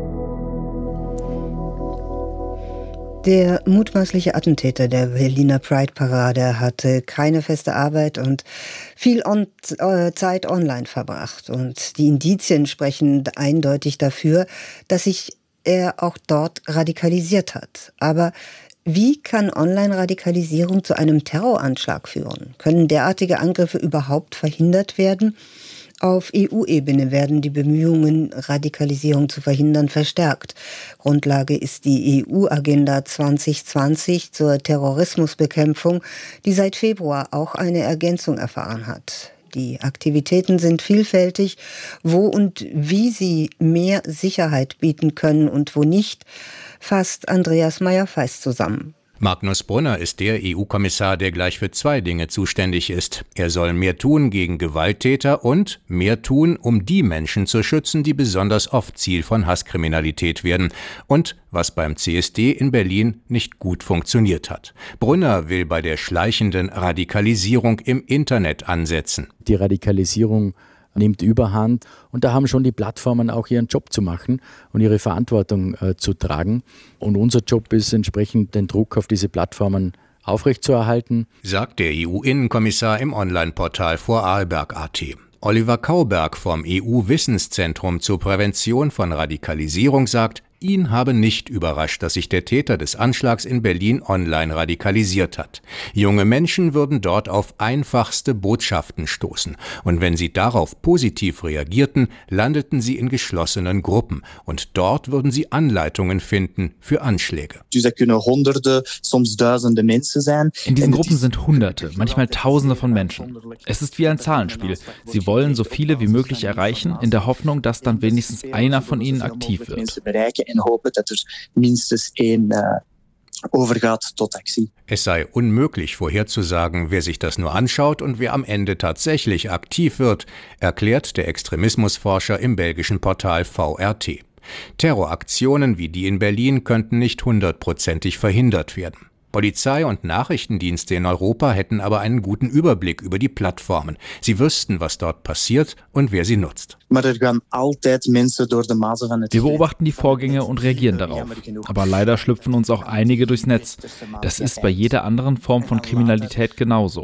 Der mutmaßliche Attentäter der Berliner Pride-Parade hatte keine feste Arbeit und viel Zeit online verbracht. Und die Indizien sprechen eindeutig dafür, dass sich er auch dort radikalisiert hat. Aber wie kann Online-Radikalisierung zu einem Terroranschlag führen? Können derartige Angriffe überhaupt verhindert werden? Auf EU-Ebene werden die Bemühungen, Radikalisierung zu verhindern, verstärkt. Grundlage ist die EU-Agenda 2020 zur Terrorismusbekämpfung, die seit Februar auch eine Ergänzung erfahren hat. Die Aktivitäten sind vielfältig. Wo und wie sie mehr Sicherheit bieten können und wo nicht, fasst Andreas Meyer-Feist zusammen. Magnus Brunner ist der EU-Kommissar, der gleich für 2 Dinge zuständig ist. Er soll mehr tun gegen Gewalttäter und mehr tun, um die Menschen zu schützen, die besonders oft Ziel von Hasskriminalität werden und was beim CSD in Berlin nicht gut funktioniert hat. Brunner will bei der schleichenden Radikalisierung im Internet ansetzen. Die Radikalisierung nimmt Überhand und da haben schon die Plattformen auch ihren Job zu machen und ihre Verantwortung zu tragen. Und unser Job ist entsprechend, den Druck auf diese Plattformen aufrechtzuerhalten. Sagt der EU-Innenkommissar im Online-Portal Vorarlberg.at. Oliver Kauberg vom EU-Wissenszentrum zur Prävention von Radikalisierung sagt, ihn habe nicht überrascht, dass sich der Täter des Anschlags in Berlin online radikalisiert hat. Junge Menschen würden dort auf einfachste Botschaften stoßen. Und wenn sie darauf positiv reagierten, landeten sie in geschlossenen Gruppen. Und dort würden sie Anleitungen finden für Anschläge. In diesen Gruppen sind Hunderte, manchmal Tausende von Menschen. Es ist wie ein Zahlenspiel. Sie wollen so viele wie möglich erreichen, in der Hoffnung, dass dann wenigstens einer von ihnen aktiv wird. En hopen dat er minstens 1 overgaat tot actie. Es sei unmöglich vorherzusagen, wer sich das nur anschaut und wer am Ende tatsächlich aktiv wird, erklärt der Extremismusforscher im belgischen Portal VRT. Terroraktionen wie die in Berlin könnten nicht 100%ig verhindert werden. Polizei und Nachrichtendienste in Europa hätten aber einen guten Überblick über die Plattformen. Sie wüssten, was dort passiert und wer sie nutzt. Wir beobachten die Vorgänge und reagieren darauf. Aber leider schlüpfen uns auch einige durchs Netz. Das ist bei jeder anderen Form von Kriminalität genauso.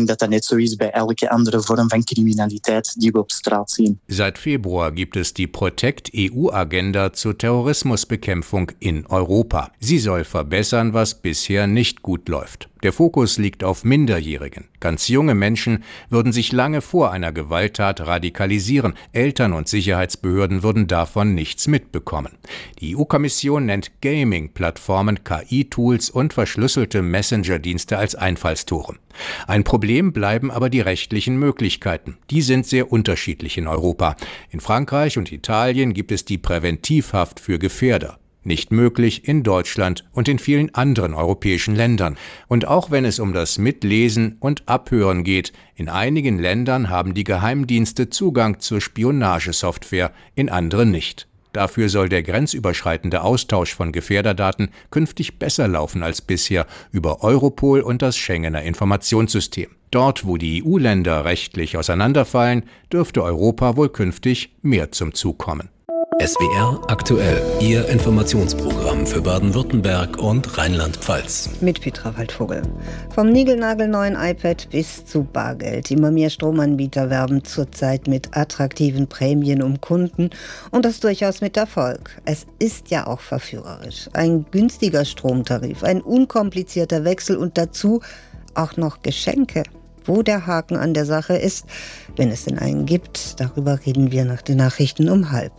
Seit Februar gibt es die Protect-EU-Agenda zur Terrorismusbekämpfung in Europa. Sie soll verbessern, was bisher nicht gut läuft. Der Fokus liegt auf Minderjährigen. Ganz junge Menschen würden sich lange vor einer Gewalttat radikalisieren. Eltern und Sicherheitsbehörden würden davon nichts mitbekommen. Die EU-Kommission nennt Gaming-Plattformen, KI-Tools und verschlüsselte Messenger-Dienste als Einfallstore. Ein Problem bleiben aber die rechtlichen Möglichkeiten. Die sind sehr unterschiedlich in Europa. In Frankreich und Italien gibt es die Präventivhaft für Gefährder. Nicht möglich in Deutschland und in vielen anderen europäischen Ländern. Und auch wenn es um das Mitlesen und Abhören geht, in einigen Ländern haben die Geheimdienste Zugang zur Spionagesoftware, in anderen nicht. Dafür soll der grenzüberschreitende Austausch von Gefährderdaten künftig besser laufen als bisher über Europol und das Schengener Informationssystem. Dort, wo die EU-Länder rechtlich auseinanderfallen, dürfte Europa wohl künftig mehr zum Zug kommen. SWR aktuell, Ihr Informationsprogramm für Baden-Württemberg und Rheinland-Pfalz. Mit Petra Waldvogel. Vom niegelnagelneuen iPad bis zu Bargeld. Immer mehr Stromanbieter werben zurzeit mit attraktiven Prämien um Kunden und das durchaus mit Erfolg. Es ist ja auch verführerisch. Ein günstiger Stromtarif, ein unkomplizierter Wechsel und dazu auch noch Geschenke. Wo der Haken an der Sache ist, wenn es denn einen gibt, darüber reden wir nach den Nachrichten um 12:30.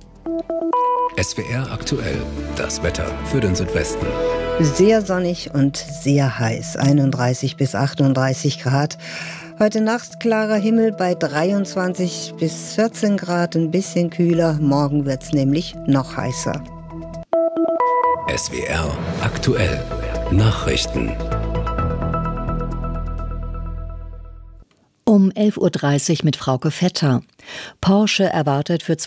SWR aktuell, das Wetter für den Südwesten. Sehr sonnig und sehr heiß, 31 bis 38 Grad. Heute Nacht klarer Himmel bei 23 bis 14 Grad, ein bisschen kühler. Morgen wird's nämlich noch heißer. SWR aktuell, Nachrichten. Um 11:30 Uhr mit Frauke Vetter. Porsche erwartet für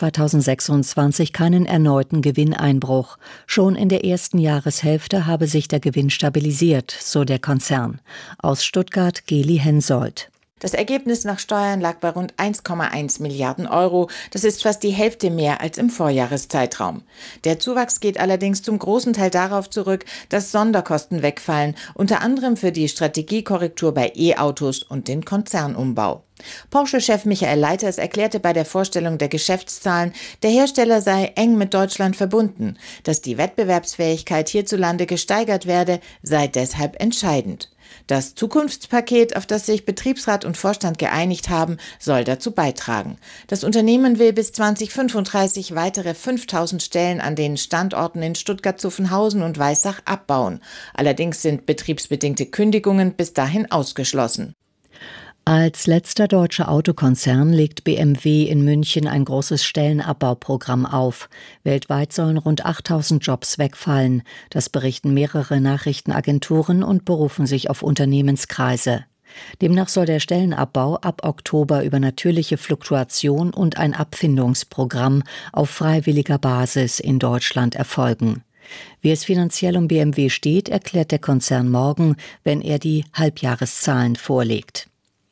2026 keinen erneuten Gewinneinbruch. Schon in der ersten Jahreshälfte habe sich der Gewinn stabilisiert, so der Konzern. Aus Stuttgart Geli Hensoldt. Das Ergebnis nach Steuern lag bei rund 1,1 Milliarden Euro. Das ist fast die Hälfte mehr als im Vorjahreszeitraum. Der Zuwachs geht allerdings zum großen Teil darauf zurück, dass Sonderkosten wegfallen, unter anderem für die Strategiekorrektur bei E-Autos und den Konzernumbau. Porsche-Chef Michael Leiters erklärte bei der Vorstellung der Geschäftszahlen, der Hersteller sei eng mit Deutschland verbunden. Dass die Wettbewerbsfähigkeit hierzulande gesteigert werde, sei deshalb entscheidend. Das Zukunftspaket, auf das sich Betriebsrat und Vorstand geeinigt haben, soll dazu beitragen. Das Unternehmen will bis 2035 weitere 5.000 Stellen an den Standorten in Stuttgart-Zuffenhausen und Weissach abbauen. Allerdings sind betriebsbedingte Kündigungen bis dahin ausgeschlossen. Als letzter deutscher Autokonzern legt BMW in München ein großes Stellenabbauprogramm auf. Weltweit sollen rund 8.000 Jobs wegfallen. Das berichten mehrere Nachrichtenagenturen und berufen sich auf Unternehmenskreise. Demnach soll der Stellenabbau ab Oktober über natürliche Fluktuation und ein Abfindungsprogramm auf freiwilliger Basis in Deutschland erfolgen. Wie es finanziell um BMW steht, erklärt der Konzern morgen, wenn er die Halbjahreszahlen vorlegt.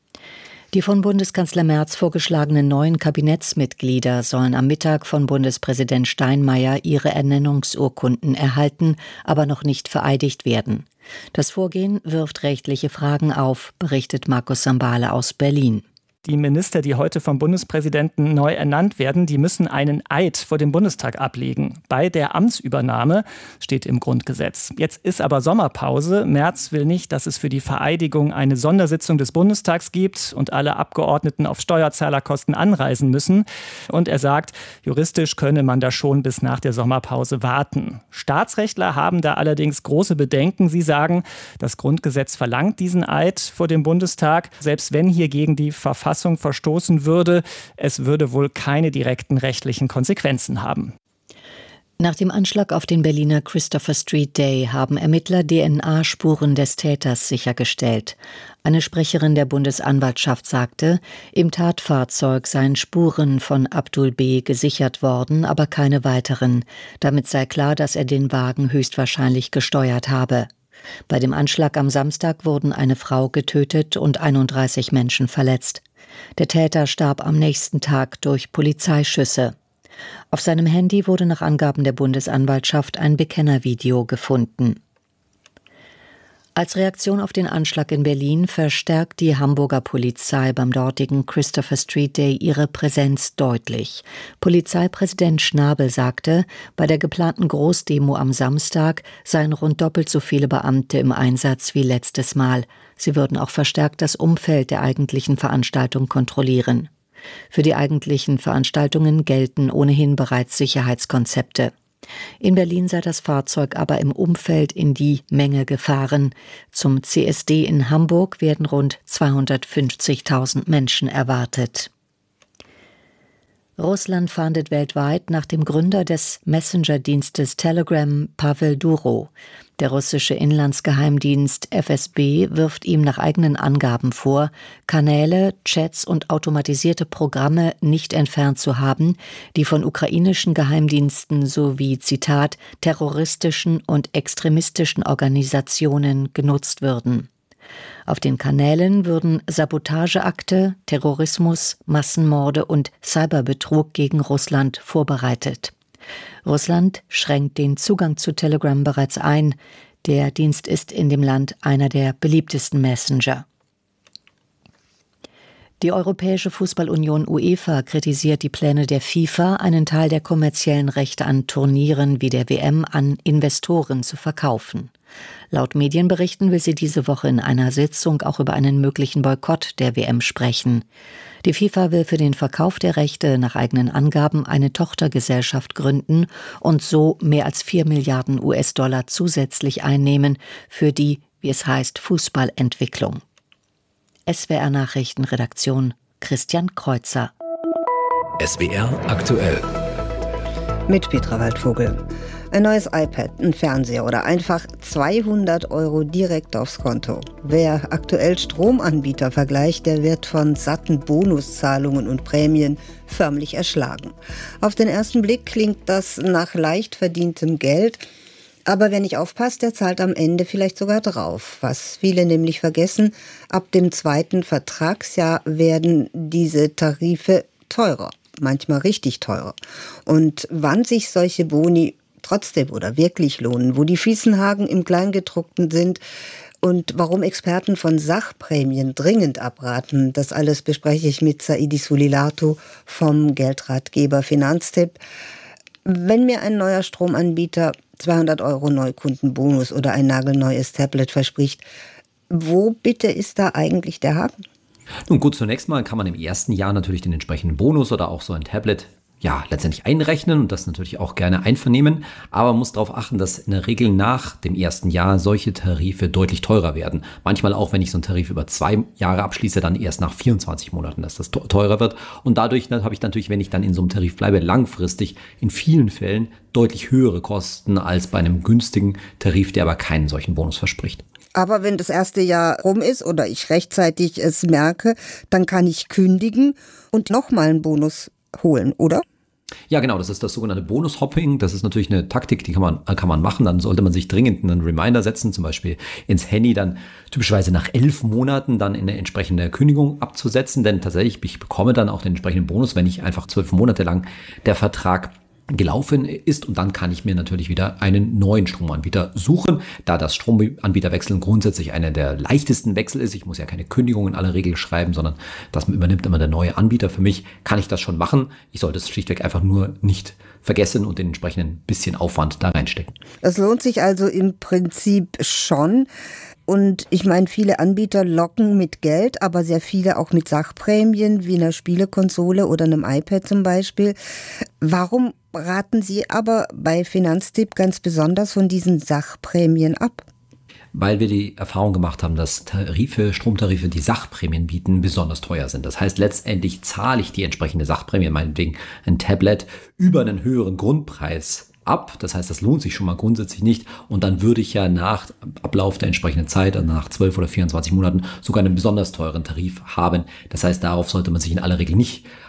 Die von Bundeskanzler Merz vorgeschlagenen neuen Kabinettsmitglieder sollen am Mittag von Bundespräsident Steinmeier ihre Ernennungsurkunden erhalten, aber noch nicht vereidigt werden. Das Vorgehen wirft rechtliche Fragen auf, berichtet Markus Sambale aus Berlin. Die Minister, die heute vom Bundespräsidenten neu ernannt werden, die müssen einen Eid vor dem Bundestag ablegen. Bei der Amtsübernahme steht im Grundgesetz. Jetzt ist aber Sommerpause. Merz will nicht, dass es für die Vereidigung eine Sondersitzung des Bundestags gibt und alle Abgeordneten auf Steuerzahlerkosten anreisen müssen. Und er sagt, juristisch könne man da schon bis nach der Sommerpause warten. Staatsrechtler haben da allerdings große Bedenken. Sie sagen, das Grundgesetz verlangt diesen Eid vor dem Bundestag, selbst wenn hier gegen die Verfassung verstoßen würde. Es würde wohl keine direkten rechtlichen Konsequenzen haben. Nach dem Anschlag auf den Berliner Christopher Street Day haben Ermittler DNA-Spuren des Täters sichergestellt. Eine Sprecherin der Bundesanwaltschaft sagte, im Tatfahrzeug seien Spuren von Abdul B. gesichert worden, aber keine weiteren. Damit sei klar, dass er den Wagen höchstwahrscheinlich gesteuert habe. Bei dem Anschlag am Samstag wurden eine Frau getötet und 31 Menschen verletzt. Der Täter starb am nächsten Tag durch Polizeischüsse. Auf seinem Handy wurde nach Angaben der Bundesanwaltschaft ein Bekennervideo gefunden. Als Reaktion auf den Anschlag in Berlin verstärkt die Hamburger Polizei beim dortigen Christopher Street Day ihre Präsenz deutlich. Polizeipräsident Schnabel sagte, bei der geplanten Großdemo am Samstag seien rund doppelt so viele Beamte im Einsatz wie letztes Mal. Sie würden auch verstärkt das Umfeld der eigentlichen Veranstaltung kontrollieren. Für die eigentlichen Veranstaltungen gelten ohnehin bereits Sicherheitskonzepte. In Berlin sei das Fahrzeug aber im Umfeld in die Menge gefahren. Zum CSD in Hamburg werden rund 250.000 Menschen erwartet. Russland fahndet weltweit nach dem Gründer des Messenger-Dienstes Telegram, Pavel Durov. Der russische Inlandsgeheimdienst FSB wirft ihm nach eigenen Angaben vor, Kanäle, Chats und automatisierte Programme nicht entfernt zu haben, die von ukrainischen Geheimdiensten sowie, Zitat, terroristischen und extremistischen Organisationen genutzt würden. Auf den Kanälen würden Sabotageakte, Terrorismus, Massenmorde und Cyberbetrug gegen Russland vorbereitet. Russland schränkt den Zugang zu Telegram bereits ein. Der Dienst ist in dem Land einer der beliebtesten Messenger. Die Europäische Fußballunion UEFA kritisiert die Pläne der FIFA, einen Teil der kommerziellen Rechte an Turnieren wie der WM an Investoren zu verkaufen. Laut Medienberichten will sie diese Woche in einer Sitzung auch über einen möglichen Boykott der WM sprechen. Die FIFA will für den Verkauf der Rechte nach eigenen Angaben eine Tochtergesellschaft gründen und so mehr als 4 Milliarden US-Dollar zusätzlich einnehmen für die, wie es heißt, Fußballentwicklung. SWR Nachrichtenredaktion Christian Kreuzer. SWR aktuell. Mit Petra Waldvogel. Ein neues iPad, ein Fernseher oder einfach 200 € direkt aufs Konto. Wer aktuell Stromanbieter vergleicht, der wird von satten Bonuszahlungen und Prämien förmlich erschlagen. Auf den ersten Blick klingt das nach leicht verdientem Geld. Aber wer nicht aufpasst, der zahlt am Ende vielleicht sogar drauf. Was viele nämlich vergessen, ab dem 2. Vertragsjahr werden diese Tarife teurer, manchmal richtig teurer. Und wann sich solche Boni trotzdem oder wirklich lohnen, wo die Fiesenhaken im Kleingedruckten sind und warum Experten von Sachprämien dringend abraten, das alles bespreche ich mit Saidi Sulilatu vom Geldratgeber Finanztipp. Wenn mir ein neuer Stromanbieter 200 € Neukundenbonus oder ein nagelneues Tablet verspricht, wo bitte ist da eigentlich der Haken? Nun gut, zunächst mal kann man im ersten Jahr natürlich den entsprechenden Bonus oder auch so ein Tablet letztendlich einrechnen und das natürlich auch gerne einvernehmen, aber man muss darauf achten, dass in der Regel nach dem ersten Jahr solche Tarife deutlich teurer werden. Manchmal auch, wenn ich so einen Tarif über 2 Jahre abschließe, dann erst nach 24 Monaten, dass das teurer wird. Und dadurch habe ich natürlich, wenn ich dann in so einem Tarif bleibe, langfristig in vielen Fällen deutlich höhere Kosten als bei einem günstigen Tarif, der aber keinen solchen Bonus verspricht. Aber wenn das erste Jahr rum ist oder ich rechtzeitig es merke, dann kann ich kündigen und nochmal einen Bonus holen, oder? Ja, genau, das ist das sogenannte Bonus-Hopping. Das ist natürlich eine Taktik, die kann man machen. Dann sollte man sich dringend einen Reminder setzen, zum Beispiel ins Handy, dann typischerweise nach 11 Monaten dann eine entsprechende Kündigung abzusetzen. Denn tatsächlich, ich bekomme dann auch den entsprechenden Bonus, wenn ich einfach 12 Monate lang der Vertrag gelaufen ist, und dann kann ich mir natürlich wieder einen neuen Stromanbieter suchen. Da das Stromanbieterwechseln grundsätzlich einer der leichtesten Wechsel ist, ich muss ja keine Kündigung in aller Regel schreiben, sondern das übernimmt immer der neue Anbieter für mich, kann ich das schon machen. Ich sollte es schlichtweg einfach nur nicht vergessen und den entsprechenden bisschen Aufwand da reinstecken. Es lohnt sich also im Prinzip schon. Und ich meine, viele Anbieter locken mit Geld, aber sehr viele auch mit Sachprämien, wie einer Spielekonsole oder einem iPad zum Beispiel. Warum raten Sie aber bei Finanztipp ganz besonders von diesen Sachprämien ab? Weil wir die Erfahrung gemacht haben, dass Stromtarife, die Sachprämien bieten, besonders teuer sind. Das heißt, letztendlich zahle ich die entsprechende Sachprämie, meinetwegen ein Tablet, über einen höheren Grundpreis ab. Das heißt, das lohnt sich schon mal grundsätzlich nicht. Und dann würde ich ja nach Ablauf der entsprechenden Zeit, also nach 12 oder 24 Monaten, sogar einen besonders teuren Tarif haben. Das heißt, darauf sollte man sich in aller Regel nicht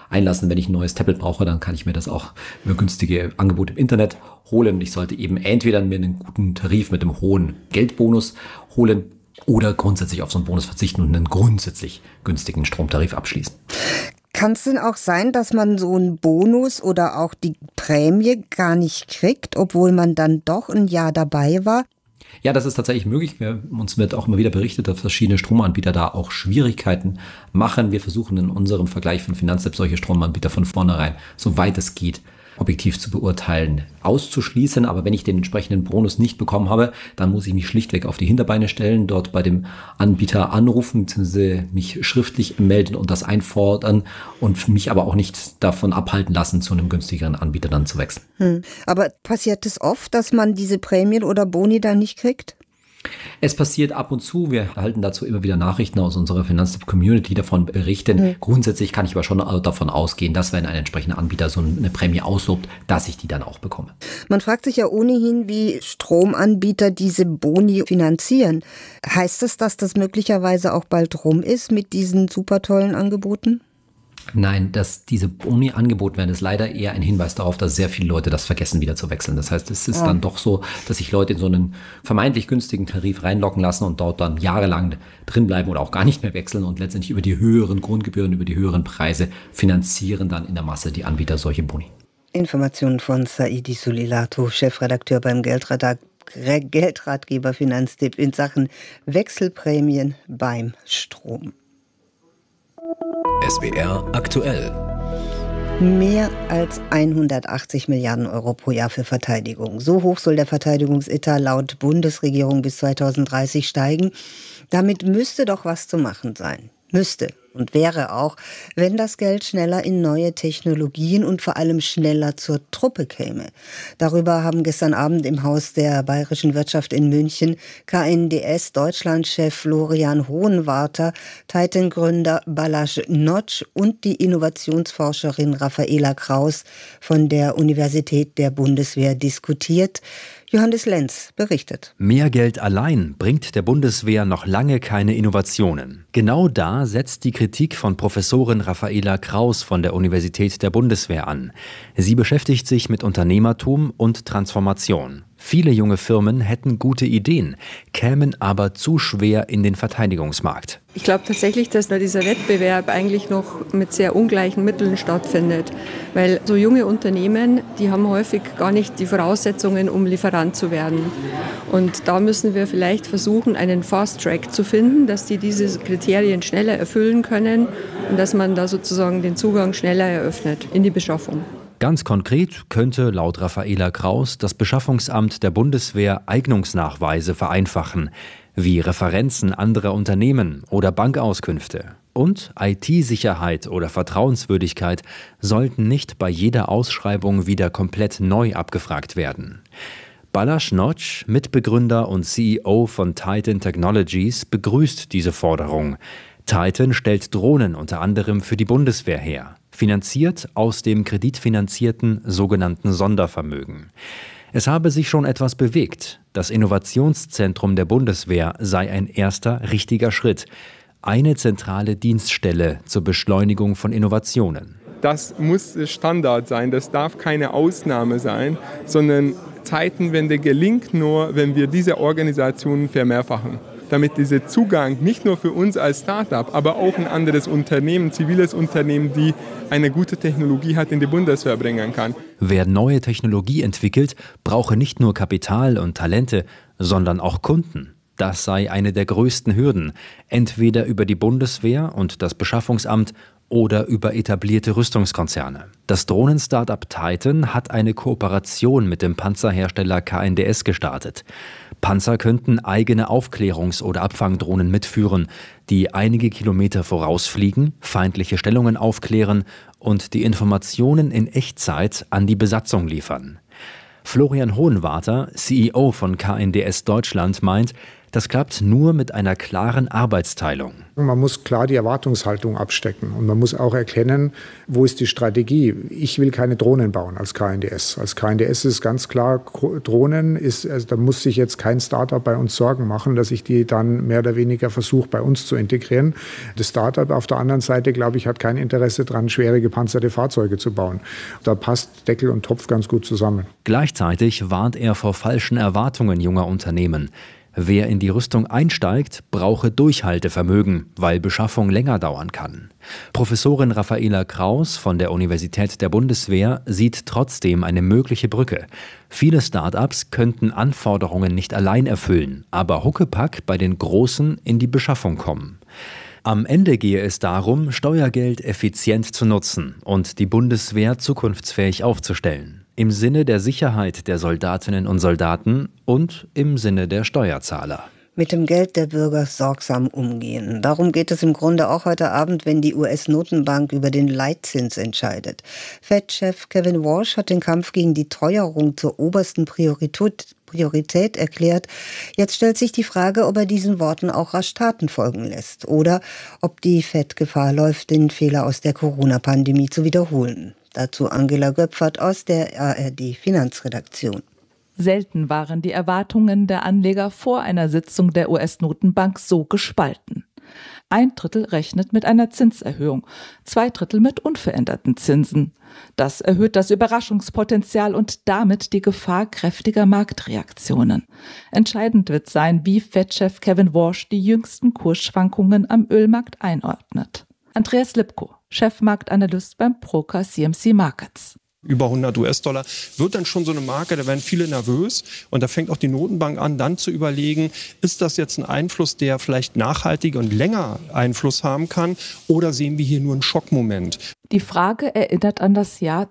einlassen. Wenn ich ein neues Tablet brauche, dann kann ich mir das auch über günstige Angebote im Internet holen. Ich sollte eben entweder mir einen guten Tarif mit einem hohen Geldbonus holen oder grundsätzlich auf so einen Bonus verzichten und einen grundsätzlich günstigen Stromtarif abschließen. Kann es denn auch sein, dass man so einen Bonus oder auch die Prämie gar nicht kriegt, obwohl man dann doch ein Jahr dabei war? Ja, das ist tatsächlich möglich. Uns wird auch immer wieder berichtet, dass verschiedene Stromanbieter da auch Schwierigkeiten machen. Wir versuchen in unserem Vergleich von Finanztipp solche Stromanbieter von vornherein, soweit es geht, objektiv zu beurteilen, auszuschließen. Aber wenn ich den entsprechenden Bonus nicht bekommen habe, dann muss ich mich schlichtweg auf die Hinterbeine stellen, dort bei dem Anbieter anrufen, bzw. mich schriftlich melden und das einfordern und mich aber auch nicht davon abhalten lassen, zu einem günstigeren Anbieter dann zu wechseln. Aber passiert es oft, dass man diese Prämien oder Boni dann nicht kriegt? Es passiert ab und zu. Wir erhalten dazu immer wieder Nachrichten aus unserer Finanztipp-Community, die davon berichten. Grundsätzlich kann ich aber schon davon ausgehen, dass wenn ein entsprechender Anbieter so eine Prämie auslobt, dass ich die dann auch bekomme. Man fragt sich ja ohnehin, wie Stromanbieter diese Boni finanzieren. Heißt es, dass das möglicherweise auch bald rum ist mit diesen super tollen Angeboten? Nein, dass diese Boni angeboten werden, ist leider eher ein Hinweis darauf, dass sehr viele Leute das vergessen, wieder zu wechseln. Das heißt, es ist dann doch so, dass sich Leute in so einen vermeintlich günstigen Tarif reinlocken lassen und dort dann jahrelang drin bleiben oder auch gar nicht mehr wechseln und letztendlich über die höheren Grundgebühren, über die höheren Preise finanzieren dann in der Masse die Anbieter solche Boni. Informationen von Saidi Sulilato, Chefredakteur beim Geldratgeber Finanztipp in Sachen Wechselprämien beim Strom. SWR aktuell. Mehr als 180 Milliarden Euro pro Jahr für Verteidigung. So hoch soll der Verteidigungsetat laut Bundesregierung bis 2030 steigen. Damit müsste doch was zu machen sein. Müsste. Und wäre auch, wenn das Geld schneller in neue Technologien und vor allem schneller zur Truppe käme. Darüber haben gestern Abend im Haus der Bayerischen Wirtschaft in München KNDS Deutschlandchef Florian Hohenwarter, Titan-Gründer Balázs Nagy und die Innovationsforscherin Raffaela Kraus von der Universität der Bundeswehr diskutiert. Johannes Lenz berichtet. Mehr Geld allein bringt der Bundeswehr noch lange keine Innovationen. Genau da setzt die Kritik von Professorin Raffaela Kraus von der Universität der Bundeswehr an. Sie beschäftigt sich mit Unternehmertum und Transformation. Viele junge Firmen hätten gute Ideen, kämen aber zu schwer in den Verteidigungsmarkt. Ich glaube tatsächlich, dass da dieser Wettbewerb eigentlich noch mit sehr ungleichen Mitteln stattfindet. Weil so junge Unternehmen, die haben häufig gar nicht die Voraussetzungen, um Lieferant zu werden. Und da müssen wir vielleicht versuchen, einen Fast-Track zu finden, dass die diese Kriterien schneller erfüllen können und dass man da sozusagen den Zugang schneller eröffnet in die Beschaffung. Ganz konkret könnte laut Raffaela Kraus das Beschaffungsamt der Bundeswehr Eignungsnachweise vereinfachen, wie Referenzen anderer Unternehmen oder Bankauskünfte. Und IT-Sicherheit oder Vertrauenswürdigkeit sollten nicht bei jeder Ausschreibung wieder komplett neu abgefragt werden. Balázs Nagy, Mitbegründer und CEO von Titan Technologies, begrüßt diese Forderung. Titan stellt Drohnen unter anderem für die Bundeswehr her, finanziert aus dem kreditfinanzierten sogenannten Sondervermögen. Es habe sich schon etwas bewegt. Das Innovationszentrum der Bundeswehr sei ein erster richtiger Schritt. Eine zentrale Dienststelle zur Beschleunigung von Innovationen. Das muss Standard sein, das darf keine Ausnahme sein, sondern Zeitenwende gelingt nur, wenn wir diese Organisationen vermehrfachen. Damit dieser Zugang nicht nur für uns als Start-up, aber auch ein anderes Unternehmen, ziviles Unternehmen, die eine gute Technologie hat, in die Bundeswehr bringen kann. Wer neue Technologie entwickelt, brauche nicht nur Kapital und Talente, sondern auch Kunden. Das sei eine der größten Hürden, entweder über die Bundeswehr und das Beschaffungsamt oder über etablierte Rüstungskonzerne. Das Drohnen-Startup Titan hat eine Kooperation mit dem Panzerhersteller KNDS gestartet. Panzer könnten eigene Aufklärungs- oder Abfangdrohnen mitführen, die einige Kilometer vorausfliegen, feindliche Stellungen aufklären und die Informationen in Echtzeit an die Besatzung liefern. Florian Hohenwarter, CEO von KNDS Deutschland, meint, Das klappt nur mit einer klaren Arbeitsteilung. Man muss klar die Erwartungshaltung abstecken und man muss auch erkennen, wo ist die Strategie. Ich will keine Drohnen bauen als KNDS. Als KNDS ist ganz klar, Drohnen da muss sich jetzt kein Startup bei uns Sorgen machen, dass ich die dann mehr oder weniger versuche, bei uns zu integrieren. Das Startup auf der anderen Seite, glaube ich, hat kein Interesse daran, schwere gepanzerte Fahrzeuge zu bauen. Da passt Deckel und Topf ganz gut zusammen. Gleichzeitig warnt er vor falschen Erwartungen junger Unternehmen. Wer in die Rüstung einsteigt, brauche Durchhaltevermögen, weil Beschaffung länger dauern kann. Professorin Raffaela Kraus von der Universität der Bundeswehr sieht trotzdem eine mögliche Brücke. Viele Start-ups könnten Anforderungen nicht allein erfüllen, aber huckepack bei den Großen in die Beschaffung kommen. Am Ende gehe es darum, Steuergeld effizient zu nutzen und die Bundeswehr zukunftsfähig aufzustellen. Im Sinne der Sicherheit der Soldatinnen und Soldaten und im Sinne der Steuerzahler. Mit dem Geld der Bürger sorgsam umgehen. Darum geht es im Grunde auch heute Abend, wenn die US-Notenbank über den Leitzins entscheidet. Fed-Chef Kevin Warsh hat den Kampf gegen die Teuerung zur obersten Priorität erklärt. Jetzt stellt sich die Frage, ob er diesen Worten auch rasch Taten folgen lässt oder ob die Fed Gefahr läuft, den Fehler aus der Corona-Pandemie zu wiederholen. Dazu Angela Göpfert aus der ARD-Finanzredaktion. Selten waren die Erwartungen der Anleger vor einer Sitzung der US-Notenbank so gespalten. 1/3 rechnet mit einer Zinserhöhung, 2/3 mit unveränderten Zinsen. Das erhöht das Überraschungspotenzial und damit die Gefahr kräftiger Marktreaktionen. Entscheidend wird sein, wie Fed-Chef Kevin Warsh die jüngsten Kursschwankungen am Ölmarkt einordnet. Andreas Lipko, Chefmarktanalyst beim Broker CMC Markets. Über 100 US-Dollar wird dann schon so eine Marke, da werden viele nervös und da fängt auch die Notenbank an, dann zu überlegen, ist das jetzt ein Einfluss, der vielleicht nachhaltig und länger Einfluss haben kann oder sehen wir hier nur einen Schockmoment? Die Frage erinnert an das Jahr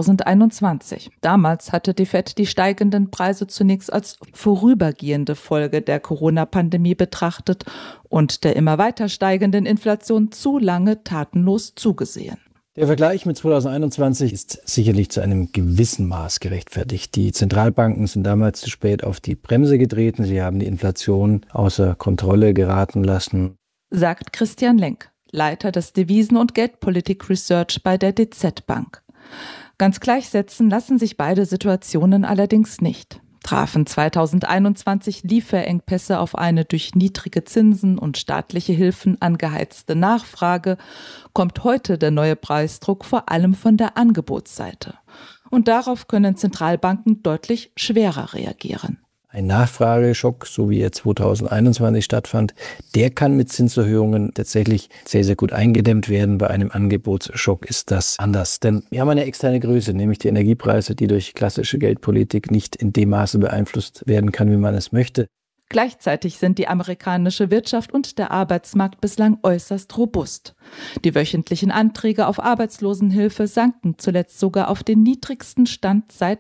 2021. Damals hatte die Fed die steigenden Preise zunächst als vorübergehende Folge der Corona-Pandemie betrachtet und der immer weiter steigenden Inflation zu lange tatenlos zugesehen. Der Vergleich mit 2021 ist sicherlich zu einem gewissen Maß gerechtfertigt. Die Zentralbanken sind damals zu spät auf die Bremse getreten. Sie haben die Inflation außer Kontrolle geraten lassen. Sagt Christian Lenk, Leiter des Devisen- und Geldpolitik Research bei der DZ Bank. Ganz gleichsetzen lassen sich beide Situationen allerdings nicht. Trafen 2021 Lieferengpässe auf eine durch niedrige Zinsen und staatliche Hilfen angeheizte Nachfrage, kommt heute der neue Preisdruck vor allem von der Angebotsseite. Und darauf können Zentralbanken deutlich schwerer reagieren. Ein Nachfrageschock, so wie er 2021 stattfand, der kann mit Zinserhöhungen tatsächlich sehr, sehr gut eingedämmt werden. Bei einem Angebotsschock ist das anders. Denn wir haben eine externe Größe, nämlich die Energiepreise, die durch klassische Geldpolitik nicht in dem Maße beeinflusst werden kann, wie man es möchte. Gleichzeitig sind die amerikanische Wirtschaft und der Arbeitsmarkt bislang äußerst robust. Die wöchentlichen Anträge auf Arbeitslosenhilfe sanken zuletzt sogar auf den niedrigsten Stand seit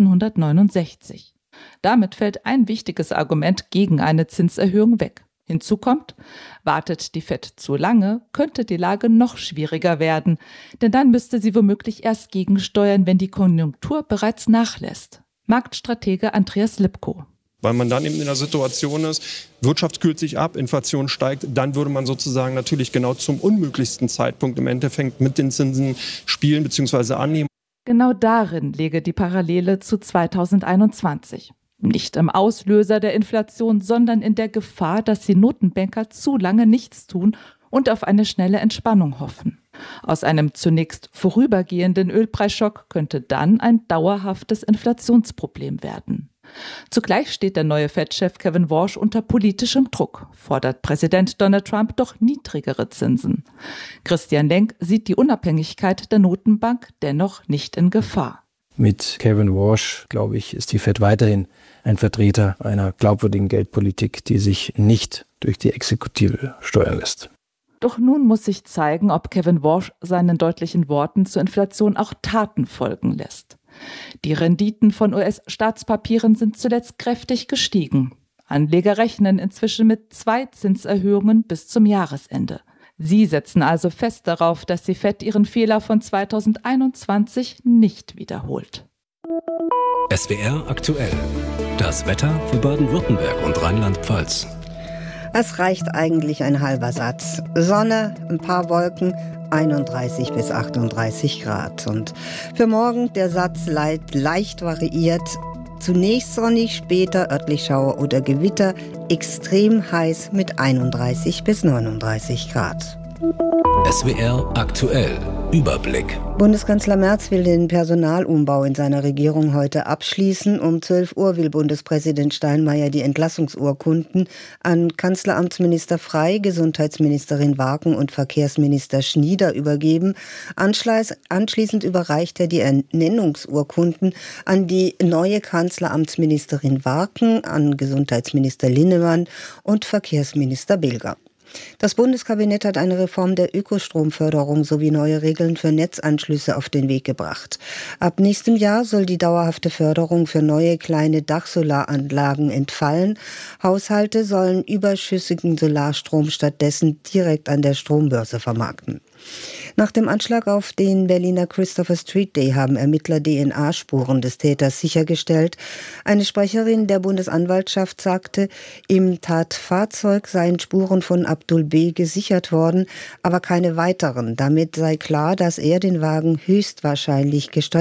1969. Damit fällt ein wichtiges Argument gegen eine Zinserhöhung weg. Hinzu kommt, wartet die Fed zu lange, könnte die Lage noch schwieriger werden, denn dann müsste sie womöglich erst gegensteuern, wenn die Konjunktur bereits nachlässt. Marktstratege Andreas Lipko. Weil man dann eben in der Situation ist, Wirtschaft kühlt sich ab, Inflation steigt, dann würde man sozusagen natürlich genau zum unmöglichsten Zeitpunkt im Endeffekt mit den Zinsen spielen bzw. annehmen. Genau darin läge die Parallele zu 2021. Nicht im Auslöser der Inflation, sondern in der Gefahr, dass die Notenbanker zu lange nichts tun und auf eine schnelle Entspannung hoffen. Aus einem zunächst vorübergehenden Ölpreisschock könnte dann ein dauerhaftes Inflationsproblem werden. Zugleich steht der neue Fed-Chef Kevin Warsh unter politischem Druck, fordert Präsident Donald Trump doch niedrigere Zinsen. Christian Lenk sieht die Unabhängigkeit der Notenbank dennoch nicht in Gefahr. Mit Kevin Warsh, glaube ich, ist die Fed weiterhin ein Vertreter einer glaubwürdigen Geldpolitik, die sich nicht durch die Exekutive steuern lässt. Doch nun muss sich zeigen, ob Kevin Warsh seinen deutlichen Worten zur Inflation auch Taten folgen lässt. Die Renditen von US-Staatspapieren sind zuletzt kräftig gestiegen. Anleger rechnen inzwischen mit 2 Zinserhöhungen bis zum Jahresende. Sie setzen also fest darauf, dass die Fed ihren Fehler von 2021 nicht wiederholt. SWR aktuell. Das Wetter für Baden-Württemberg und Rheinland-Pfalz. Es reicht eigentlich ein halber Satz. Sonne, ein paar Wolken, 31 bis 38 Grad. Und für morgen der Satz leicht variiert. Zunächst sonnig, später örtlich Schauer oder Gewitter, extrem heiß mit 31 bis 39 Grad. SWR aktuell. Überblick. Bundeskanzler Merz will den Personalumbau in seiner Regierung heute abschließen. Um 12 Uhr will Bundespräsident Steinmeier die Entlassungsurkunden an Kanzleramtsminister Frey, Gesundheitsministerin Wagen und Verkehrsminister Schnieder übergeben. Anschließend überreicht er die Ernennungsurkunden an die neue Kanzleramtsministerin Wagen, an Gesundheitsminister Linnemann und Verkehrsminister Bilger. Das Bundeskabinett hat eine Reform der Ökostromförderung sowie neue Regeln für Netzanschlüsse auf den Weg gebracht. Ab nächstem Jahr soll die dauerhafte Förderung für neue kleine Dachsolaranlagen entfallen. Haushalte sollen überschüssigen Solarstrom stattdessen direkt an der Strombörse vermarkten. Nach dem Anschlag auf den Berliner Christopher Street Day haben Ermittler DNA-Spuren des Täters sichergestellt. Eine Sprecherin der Bundesanwaltschaft sagte, im Tatfahrzeug seien Spuren von Abdul B. gesichert worden, aber keine weiteren. Damit sei klar, dass er den Wagen höchstwahrscheinlich gesteuert